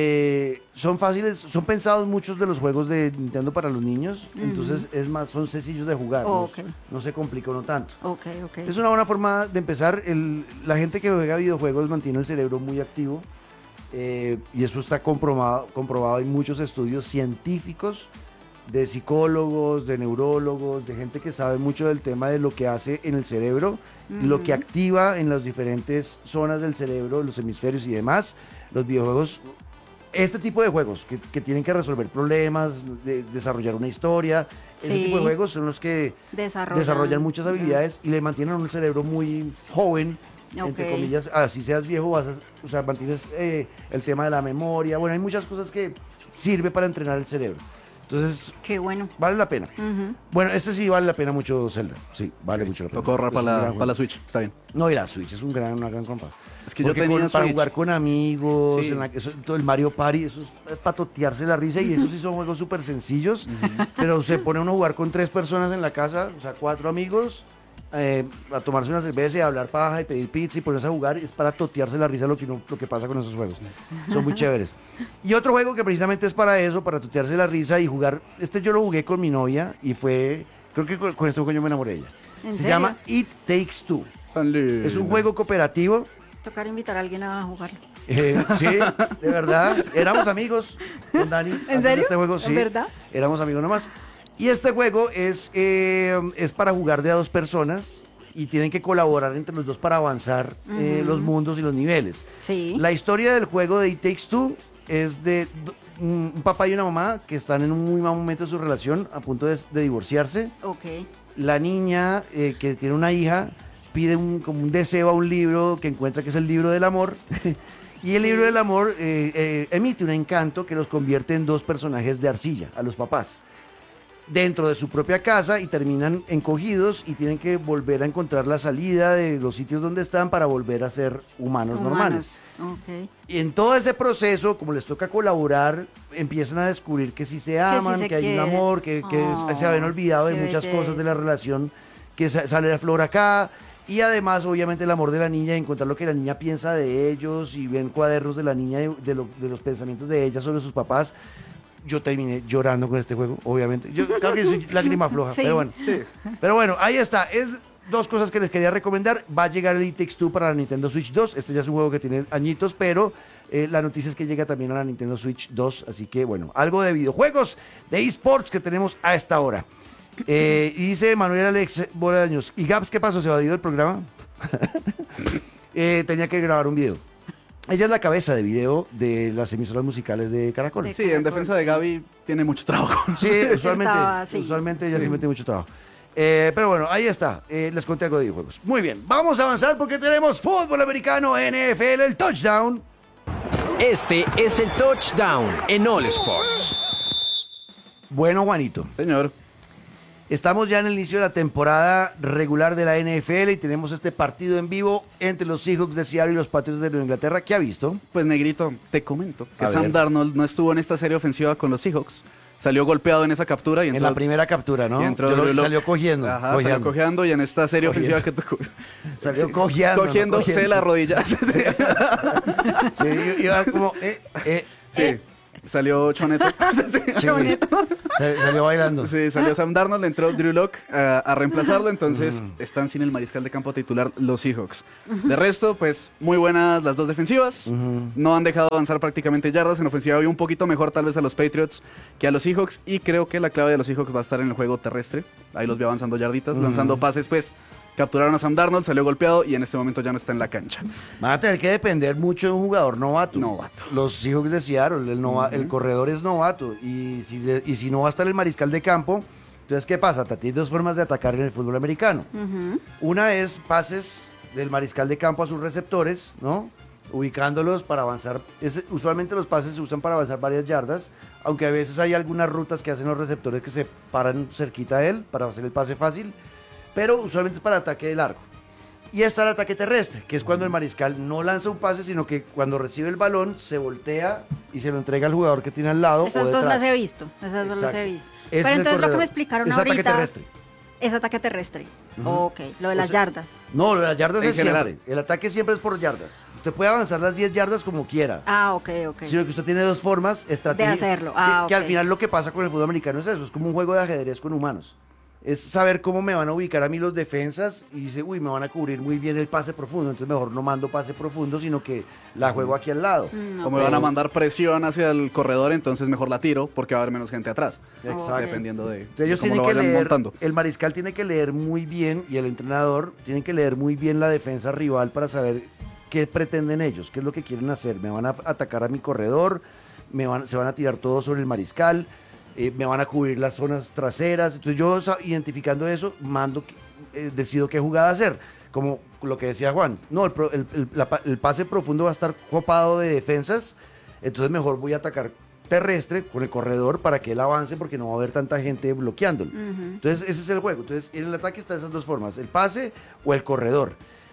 son fáciles, son pensados muchos de los juegos de Nintendo para los niños. Entonces, es más, son sencillos de jugar. Ok. No se complica uno tanto. Ok, ok. Es una buena forma de empezar. La gente que juega videojuegos mantiene el cerebro muy activo y eso está comprobado en muchos estudios científicos de psicólogos, de neurólogos, de gente que sabe mucho del tema de lo que hace en el cerebro, y lo que activa en las diferentes zonas del cerebro, los hemisferios y demás. Los videojuegos, este tipo de juegos que tienen que resolver problemas, desarrollar una historia, ese Sí. tipo de juegos son los que desarrollan muchas habilidades y le mantienen a uno el cerebro muy joven, entre Ok. comillas, así seas viejo, o sea, mantienes el tema de la memoria, bueno, hay muchas cosas que sirve para entrenar el cerebro. Entonces, Qué bueno. vale la pena. Bueno, este sí vale la pena mucho, Zelda. Sí, vale mucho la pena. Tocó ahorrar Es un gran para juego. la Switch, está bien. No, y la Switch es una gran compa. Es que yo Porque tenía para Switch. jugar con amigos, Sí. todo el Mario Party, eso es para totearse la risa y esos sí son juegos súper sencillos, pero se pone uno a jugar con 3 personas en la casa, o sea, 4 amigos, a tomarse una cerveza y a hablar paja y pedir pizza y ponerse a jugar, es para totearse la risa lo que pasa con esos juegos. Son muy chéveres. Y otro juego que precisamente es para eso, para totearse la risa y jugar, yo lo jugué con mi novia y creo que con este juego yo me enamoré de ella. ¿En Se serio? llama It Takes Two. Es un juego cooperativo. Tocar invitar a alguien a jugarlo. Sí, de verdad. Éramos amigos con Dani. antes de serio? Este juego, ¿En sí. verdad? Éramos amigos nomás. Y este juego es para jugar de a 2 personas y tienen que colaborar entre los dos para avanzar los mundos y los niveles. Sí. La historia del juego de It Takes Two es de un papá y una mamá que están en un muy mal momento de su relación, a punto de divorciarse. Ok. La niña, que tiene una hija, pide como un deseo a un libro que encuentra que es el libro del amor. Y el libro del amor emite un encanto que los convierte en 2 personajes de arcilla, a los papás, dentro de su propia casa, y terminan encogidos y tienen que volver a encontrar la salida de los sitios donde están para volver a ser humanos normales. Ok. Y en todo ese proceso, como les toca colaborar, empiezan a descubrir que sí se aman, sí se que hay un quieren. amor, que Oh, se habían olvidado de qué muchas cosas de la belleza. relación, que sale la flor acá. Y además, obviamente, el amor de la niña, encontrar lo que la niña piensa de ellos, y ven cuadernos de la niña, de los pensamientos de ella sobre sus papás. Yo terminé llorando con este juego, obviamente. Yo creo que soy lágrima floja, Sí. pero bueno. Pero bueno, ahí está. Es 2 cosas que les quería recomendar. Va a llegar el It Takes Two para la Nintendo Switch 2. Este ya es un juego que tiene añitos, pero la noticia es que llega también a la Nintendo Switch 2. Así que, bueno, algo de videojuegos, de eSports que tenemos a esta hora. Y dice Manuel Alex Bolaños, ¿y Gaps qué pasó? ¿Se evadió del programa? Tenía que grabar un video. Ella es la cabeza de video de las emisoras musicales de Caracol. Sí, en defensa de Gaby tiene mucho trabajo. Sí, Estaba, sí. usualmente ella sí mete mucho trabajo. Pero bueno, ahí está. Les conté algo de videojuegos. Muy bien, vamos a avanzar porque tenemos fútbol americano, NFL, el touchdown. Este es el touchdown en All Sports. Bueno, Juanito, Señor. estamos ya en el inicio de la temporada regular de la NFL y tenemos este partido en vivo entre los Seahawks de Seattle y los Patriots de Nueva Inglaterra. ¿Qué ha visto? Pues Negrito, te comento que A Sam ver. Darnold no estuvo en esta serie ofensiva con los Seahawks. Salió golpeado en esa captura y En entró, la primera captura, ¿no? y entró Yo Drew Lock. salió cogiendo. Ajá, salió cojeando y en esta serie Cogiendo. ofensiva que tocó. Salió cojeando, no Cogiéndose cogiendo. la rodilla. Sí. Sí, iba como... Sí. Salió Choneto. Sí. Sí, salió bailando. Sí, salió Sam Darnold, entró Drew Lock a reemplazarlo, entonces están sin el mariscal de campo titular los Seahawks. De resto, pues muy buenas las 2 defensivas, no han dejado avanzar prácticamente yardas, en ofensiva había un poquito mejor tal vez a los Patriots que a los Seahawks, y creo que la clave de los Seahawks va a estar en el juego terrestre, ahí los vi avanzando yarditas, lanzando pases, pues capturaron a Sam Darnold, salió golpeado y en este momento ya no está en la cancha. Van a tener que depender mucho de un jugador novato. Novato. Los Seahawks de Seattle, el corredor es novato. Y si no va a estar el mariscal de campo, entonces, ¿qué pasa? Hay 2 formas de atacar en el fútbol americano. Una es pases del mariscal de campo a sus receptores, ¿no? Ubicándolos para avanzar. Usualmente los pases se usan para avanzar varias yardas, aunque a veces hay algunas rutas que hacen los receptores que se paran cerquita de él para hacer el pase fácil, pero usualmente es para ataque de largo. Y está el ataque terrestre, que es cuando el mariscal no lanza un pase, sino que cuando recibe el balón se voltea y se lo entrega al jugador que tiene al lado. Esas o 2 detrás. las he visto. Esas 2 las Exacto. he visto. Ese Pero es el entonces lo que corredor. me explicaron Es ahorita ataque terrestre. es ataque terrestre. Ok, lo de O las sea, yardas. No, lo de las yardas En es general. siempre. El ataque siempre es por yardas. Usted puede avanzar las 10 yardas como quiera. Ah, ok. Sino que usted tiene 2 formas estratégicas. De hacerlo. Ah, que ok. al final lo que pasa con el fútbol americano es eso. Es como un juego de ajedrez con humanos. Es saber cómo me van a ubicar a mí los defensas y dice, uy, me van a cubrir muy bien el pase profundo. Entonces mejor no mando pase profundo, sino que la juego aquí al lado. Como me van a mandar presión hacia el corredor, entonces mejor la tiro porque va a haber menos gente atrás. Exacto. Dependiendo de Entonces ellos cómo tienen lo que vayan leer, montando. el mariscal tiene que leer muy bien y el entrenador tiene que leer muy bien la defensa rival para saber qué pretenden ellos, qué es lo que quieren hacer. Me van a atacar a mi corredor, se van a tirar todos sobre el mariscal, me van a cubrir las zonas traseras. Entonces yo identificando eso, decido qué jugada hacer. Como lo que decía Juan, no, el pase profundo va a estar copado de defensas, entonces mejor voy a atacar terrestre con el corredor para que él avance porque no va a haber tanta gente bloqueándolo. Entonces ese es el juego. Entonces en el ataque están esas dos formas, el pase o el corredor.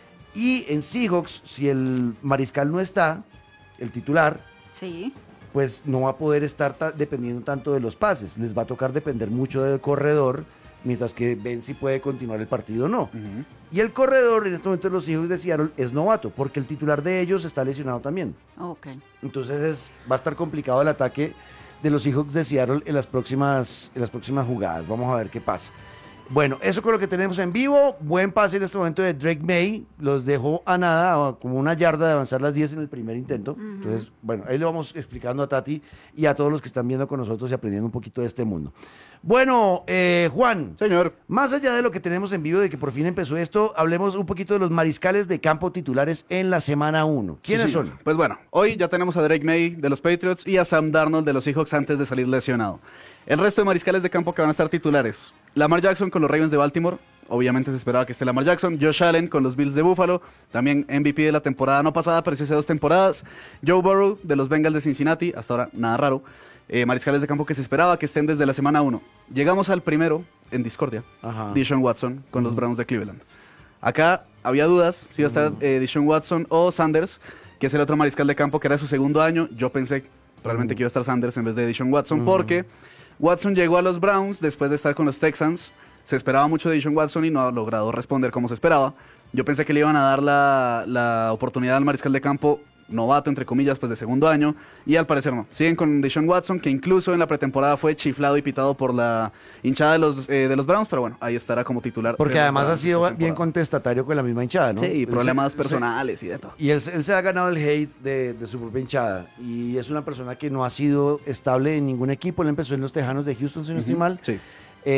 Y en Seahawks, si el mariscal no está, el titular, Sí. pues no va a poder estar dependiendo tanto de los pases. Les va a tocar depender mucho del corredor, mientras que ven si puede continuar el partido o no. Y el corredor, en este momento los Seahawks de Seattle, es novato, porque el titular de ellos está lesionado también. Ok. Entonces va a estar complicado el ataque de los Seahawks de Seattle en las próximas jugadas. Vamos a ver qué pasa. Bueno, eso con lo que tenemos en vivo. Buen pase en este momento de Drake May. Los dejó a nada, como una yarda de avanzar las 10 en el primer intento. Entonces, bueno, ahí le vamos explicando a Tati y a todos los que están viendo con nosotros y aprendiendo un poquito de este mundo. Bueno, Juan. Señor. Más allá de lo que tenemos en vivo, de que por fin empezó esto, hablemos un poquito de los mariscales de campo titulares en la semana 1. ¿Quiénes son? Pues bueno, hoy ya tenemos a Drake May de los Patriots y a Sam Darnold de los Seahawks antes de salir lesionado. El resto de mariscales de campo que van a estar titulares: Lamar Jackson con los Ravens de Baltimore. Obviamente se esperaba que esté Lamar Jackson. Josh Allen con los Bills de Buffalo. También MVP de la temporada no pasada, pero sí hace 2 temporadas. Joe Burrow de los Bengals de Cincinnati. Hasta ahora nada raro. Mariscales de campo que se esperaba que estén desde la semana 1. Llegamos al primero en discordia. Deshaun Watson con los Browns de Cleveland. Acá había dudas si iba a estar Deshaun Watson o Sanders, que es el otro mariscal de campo que era su segundo año. Yo pensé realmente que iba a estar Sanders en vez de Deshaun Watson, porque Watson llegó a los Browns después de estar con los Texans. Se esperaba mucho de Deshaun Watson y no ha logrado responder como se esperaba. Yo pensé que le iban a dar la oportunidad al mariscal de campo novato, entre comillas, pues de segundo año, y al parecer no. Siguen con Deshaun Watson, que incluso en la pretemporada fue chiflado y pitado por la hinchada de los Browns, pero bueno, ahí estará como titular. Porque además ha sido bien contestatario con la misma hinchada, ¿no? Sí, y problemas personales y de todo. Y él se ha ganado el hate de su propia hinchada, y es una persona que no ha sido estable en ningún equipo. Él empezó en los Tejanos de Houston, si no estoy mal. Sí.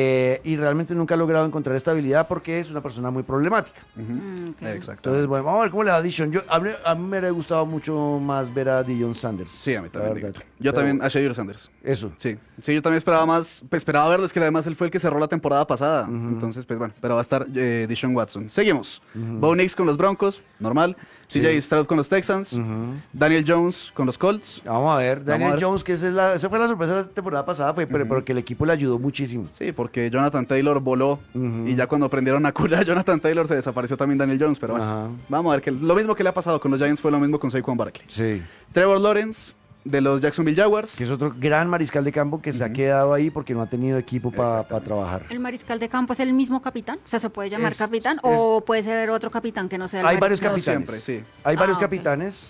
Y realmente nunca ha logrado encontrar estabilidad porque es una persona muy problemática. Okay. Exacto. Entonces, bueno, vamos a ver cómo le va a Deshaun. A mí me hubiera gustado mucho más ver a Deion Sanders. Sí, a mí también. la verdad. Yo también, a Shedeur Sanders. Eso. Sí, yo también esperaba más, pues, esperaba verlo, es que además él fue el que cerró la temporada pasada. Entonces, pues bueno, pero va a estar Deshaun Watson. Seguimos. Bo Nix con los Broncos, normal. CJ Stroud con los Texans. Daniel Jones con los Colts. Vamos a ver, Daniel Vamos a ver. Jones, que esa fue la sorpresa de la temporada pasada, pero que el equipo le ayudó muchísimo. Sí, porque Jonathan Taylor voló y ya cuando aprendieron a curar a Jonathan Taylor se desapareció también Daniel Jones, pero bueno, vamos a ver que lo mismo que le ha pasado con los Giants fue lo mismo con Saquon Barkley. Sí. Trevor Lawrence de los Jacksonville Jaguars. Que es otro gran mariscal de campo que se ha quedado ahí porque no ha tenido equipo para trabajar. ¿El mariscal de campo es el mismo capitán? O sea, ¿se puede llamar capitán? ¿O puede ser otro capitán que no sea el Hay varios mariscal? capitanes. Siempre, sí. Hay varios ok. capitanes,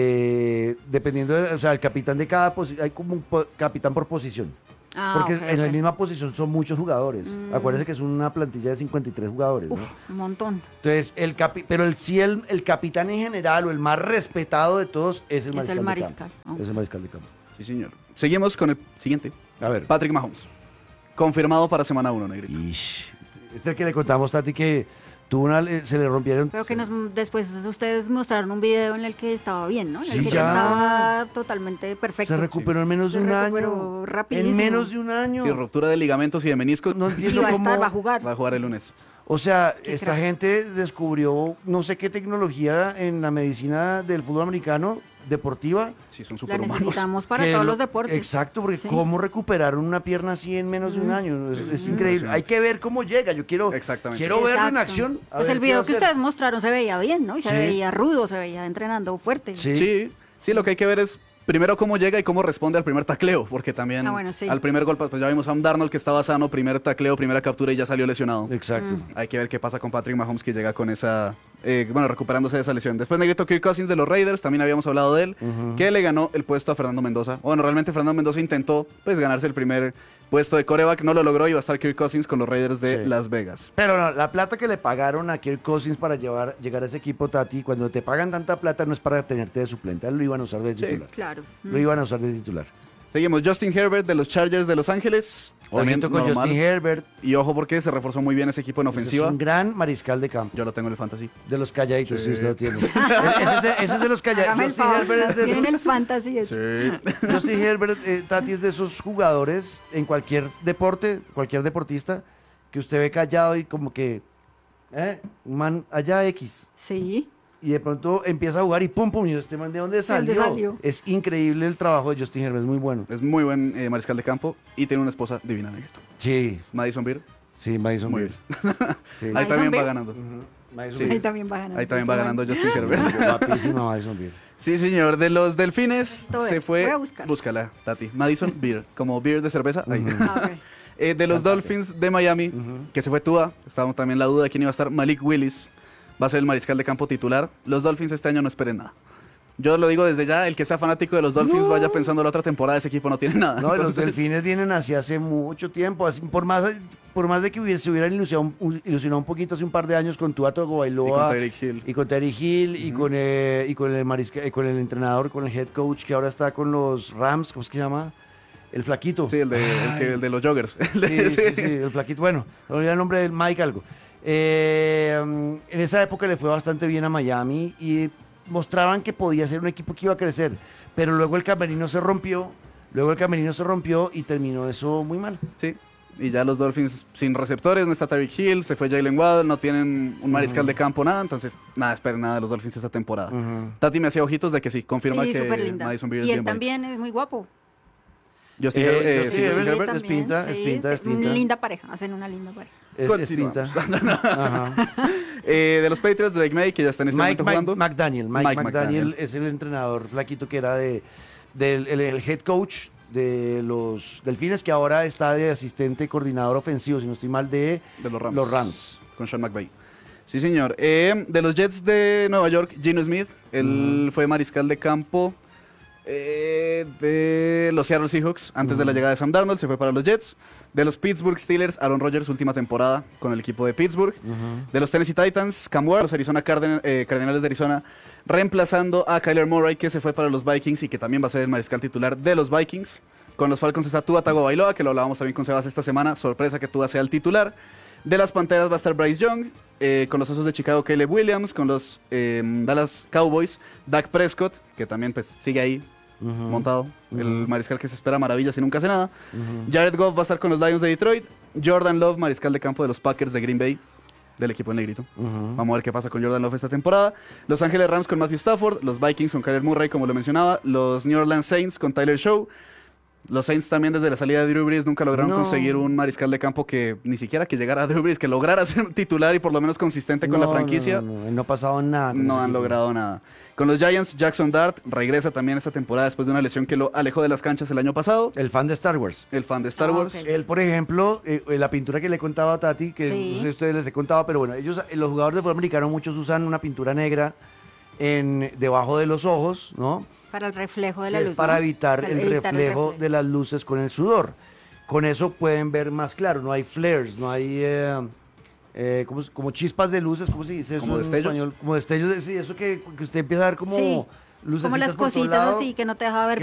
dependiendo, o sea, el capitán de cada posición, hay como un capitán por posición. Porque Ok, en la ok. misma posición son muchos jugadores. Acuérdense que es una plantilla de 53 jugadores, ¿no? Uf, un montón. Entonces, pero el capitán en general o el más respetado de todos es el Es mariscal el de mariscal. campo. Es el mariscal de campo. Sí, señor. Seguimos con el siguiente. A ver. Patrick Mahomes. Confirmado para semana 1, negrito. Ish. Este es el que le contamos, Tati, que se le rompieron. Pero que después ustedes mostraron un video en el que estaba bien, ¿no? En el Sí, que ya. estaba totalmente perfecto. Se recuperó en menos de Se un recuperó año. rapidísimo. En menos de un año. Sí, ruptura de ligamentos y de meniscos. No Sí, entiendo va a estar, cómo. va a jugar. Va a jugar el lunes. O sea, Qué esta crack. gente descubrió no sé qué tecnología en la medicina del fútbol americano deportiva. Sí, son La superhumanos. necesitamos para que todos lo- los deportes. Exacto, porque Sí. cómo recuperaron una pierna así en menos de un año. Es increíble. Hay que ver cómo llega. Yo quiero Exactamente. verlo en Exacto. acción. a Pues ver el qué video va a que hacer. ustedes mostraron se veía bien, ¿no? Y se Sí. veía rudo, se veía entrenando fuerte. Sí. Sí, lo que hay que ver es primero cómo llega y cómo responde al primer tacleo, porque también bueno, sí. al primer golpe, pues ya vimos a Sam Darnold que estaba sano, primer tacleo, primera captura y ya salió lesionado. Exacto. Hay que ver qué pasa con Patrick Mahomes que llega con esa, recuperándose de esa lesión. Después negrito Kirk Cousins de los Raiders, también habíamos hablado de él, que le ganó el puesto a Fernando Mendoza. Bueno, realmente Fernando Mendoza intentó pues ganarse el primer puesto de quarterback, no lo logró y va a estar Kirk Cousins con los Raiders de Sí. Las Vegas. Pero no, la plata que le pagaron a Kirk Cousins para llegar a ese equipo, Tati, cuando te pagan tanta plata no es para tenerte de suplente, a él lo iban a usar de Sí. titular. Claro. Lo iban a usar de titular. Seguimos, Justin Herbert de los Chargers de Los Ángeles. También Ojito con normal. Justin Herbert. Y ojo porque se reforzó muy bien ese equipo en Ese ofensiva. es un gran mariscal de campo. Yo lo tengo en el fantasy. De los calladitos, Sí. si usted lo tiene. ese es de los calladitos. Hágame el Justin favor, Herbert es de tienen esos. el fantasy hecho. Justin Herbert, Tati, es de esos jugadores en cualquier deporte, cualquier deportista, que usted ve callado y como que, un man allá X. Sí. y de pronto empieza a jugar y pum, pum, y este man, ¿de dónde salió? salió? Es increíble el trabajo de Justin Herbert, es muy bueno. Es muy buen mariscal de campo y tiene una esposa divina, negrito. Sí, Madison Beer. sí, Madison Muy Beer. Sí. Ahí Madison también va Beer. ganando. Madison Sí. Ahí Beer. también va ganando. Ahí también va ganando Justin Herbert. Guapísima Madison Beer. Sí, señor. De los Delfines Esto se es. fue. Voy a buscar. Búscala, Tati. Madison Beer, como beer de cerveza. Ahí. A ver. De los Dolphins de Miami, que se fue Tua, estábamos también la duda de quién iba a estar. Malik Willis va a ser el mariscal de campo titular. Los Dolphins este año no esperen nada. Yo lo digo desde ya, el que sea fanático de los Dolphins vaya pensando la otra temporada, ese equipo no tiene nada. No, los Entonces, Delfines vienen así hace mucho tiempo, así, por más de que se hubieran ilusionado un poquito hace un par de años con Tua Tagovailoa Y con Tyreek Hill. y con Tyreek Hill y con el entrenador, con el head coach que ahora está con los Rams, ¿cómo es que se llama? El flaquito. Sí, el de los joggers. Sí, el flaquito. Bueno, no olvidé el nombre del Mike algo. En esa época le fue bastante bien a Miami y mostraban que podía ser un equipo que iba a crecer, pero luego el camerino se rompió y terminó eso muy mal. Sí. Y ya los Dolphins sin receptores, no está Tyreek Hill, se fue Jalen Waddle, no tienen un mariscal de campo, nada, entonces nada, esperen nada de los Dolphins esta temporada. Tati me hacía ojitos de que sí, confirma Sí, que súper linda. Madison Beer es Y él bien bonito. también es muy guapo. Justin Justin Herbert, Herbert. Sí, es pinta, también, es sí, pinta, es pinta. Linda pareja, hacen una linda pareja. Es pinta. Ajá. de los Patriots, Drake May, que ya está en este momento jugando. McDaniel. Mike McDaniel es el entrenador flaquito que era el head coach de los Delfines, que ahora está de asistente coordinador ofensivo, si no estoy mal, de los Rams. Rams. Con Sean McVay. Sí, señor. De los Jets de Nueva York, Geno Smith, él fue mariscal de campo de los Seattle Seahawks antes de la llegada de Sam Darnold, se fue para los Jets. De los Pittsburgh Steelers, Aaron Rodgers, última temporada con el equipo de Pittsburgh. De los Tennessee Titans, Cam Ward, los Arizona Cardenales de Arizona, reemplazando a Kyler Murray, que se fue para los Vikings y que también va a ser el mariscal titular de los Vikings. Con los Falcons está Tua Tagovailoa, que lo hablábamos también con Sebas esta semana. Sorpresa que Tua sea el titular. De las Panteras va a estar Bryce Young. Con los Osos de Chicago, Caleb Williams. Con los Dallas Cowboys, Dak Prescott, que también pues sigue ahí montado. El mariscal que se espera maravillas y nunca hace nada. Jared Goff va a estar con los Lions de Detroit. Jordan Love, mariscal de campo de los Packers de Green Bay, del equipo en negrito. Vamos a ver qué pasa con Jordan Love esta temporada. Los Ángeles Rams con Matthew Stafford. Los Vikings con Kyler Murray, como lo mencionaba. Los New Orleans Saints con Tyler Shaw. Los Saints también desde la salida de Drew Brees nunca lograron conseguir un mariscal de campo que ni siquiera que llegara a Drew Brees, que lograra ser titular y por lo menos consistente con la franquicia. No ha pasado nada. No han logrado nada. Con los Giants, Jackson Dart regresa también esta temporada después de una lesión que lo alejó de las canchas el año pasado. El fan de Star Wars. El fan de Star Wars. Ok. Él, por ejemplo, la pintura que le contaba a Tati, que Sí. no sé si ustedes les he contado, pero bueno, los jugadores de fútbol americano muchos usan una pintura negra debajo de los ojos, ¿no? Para el reflejo de la Que luz. es para ¿no? evitar Para el evitar reflejo de las luces con el sudor. Con eso pueden ver más claro, no hay flares, no hay como chispas de luces, ¿cómo se dice eso ¿Como en destellos? español? Como destellos, sí, eso que usted empieza a ver como Sí, lucecitas como las por todo cositas lado. así que no te deja ver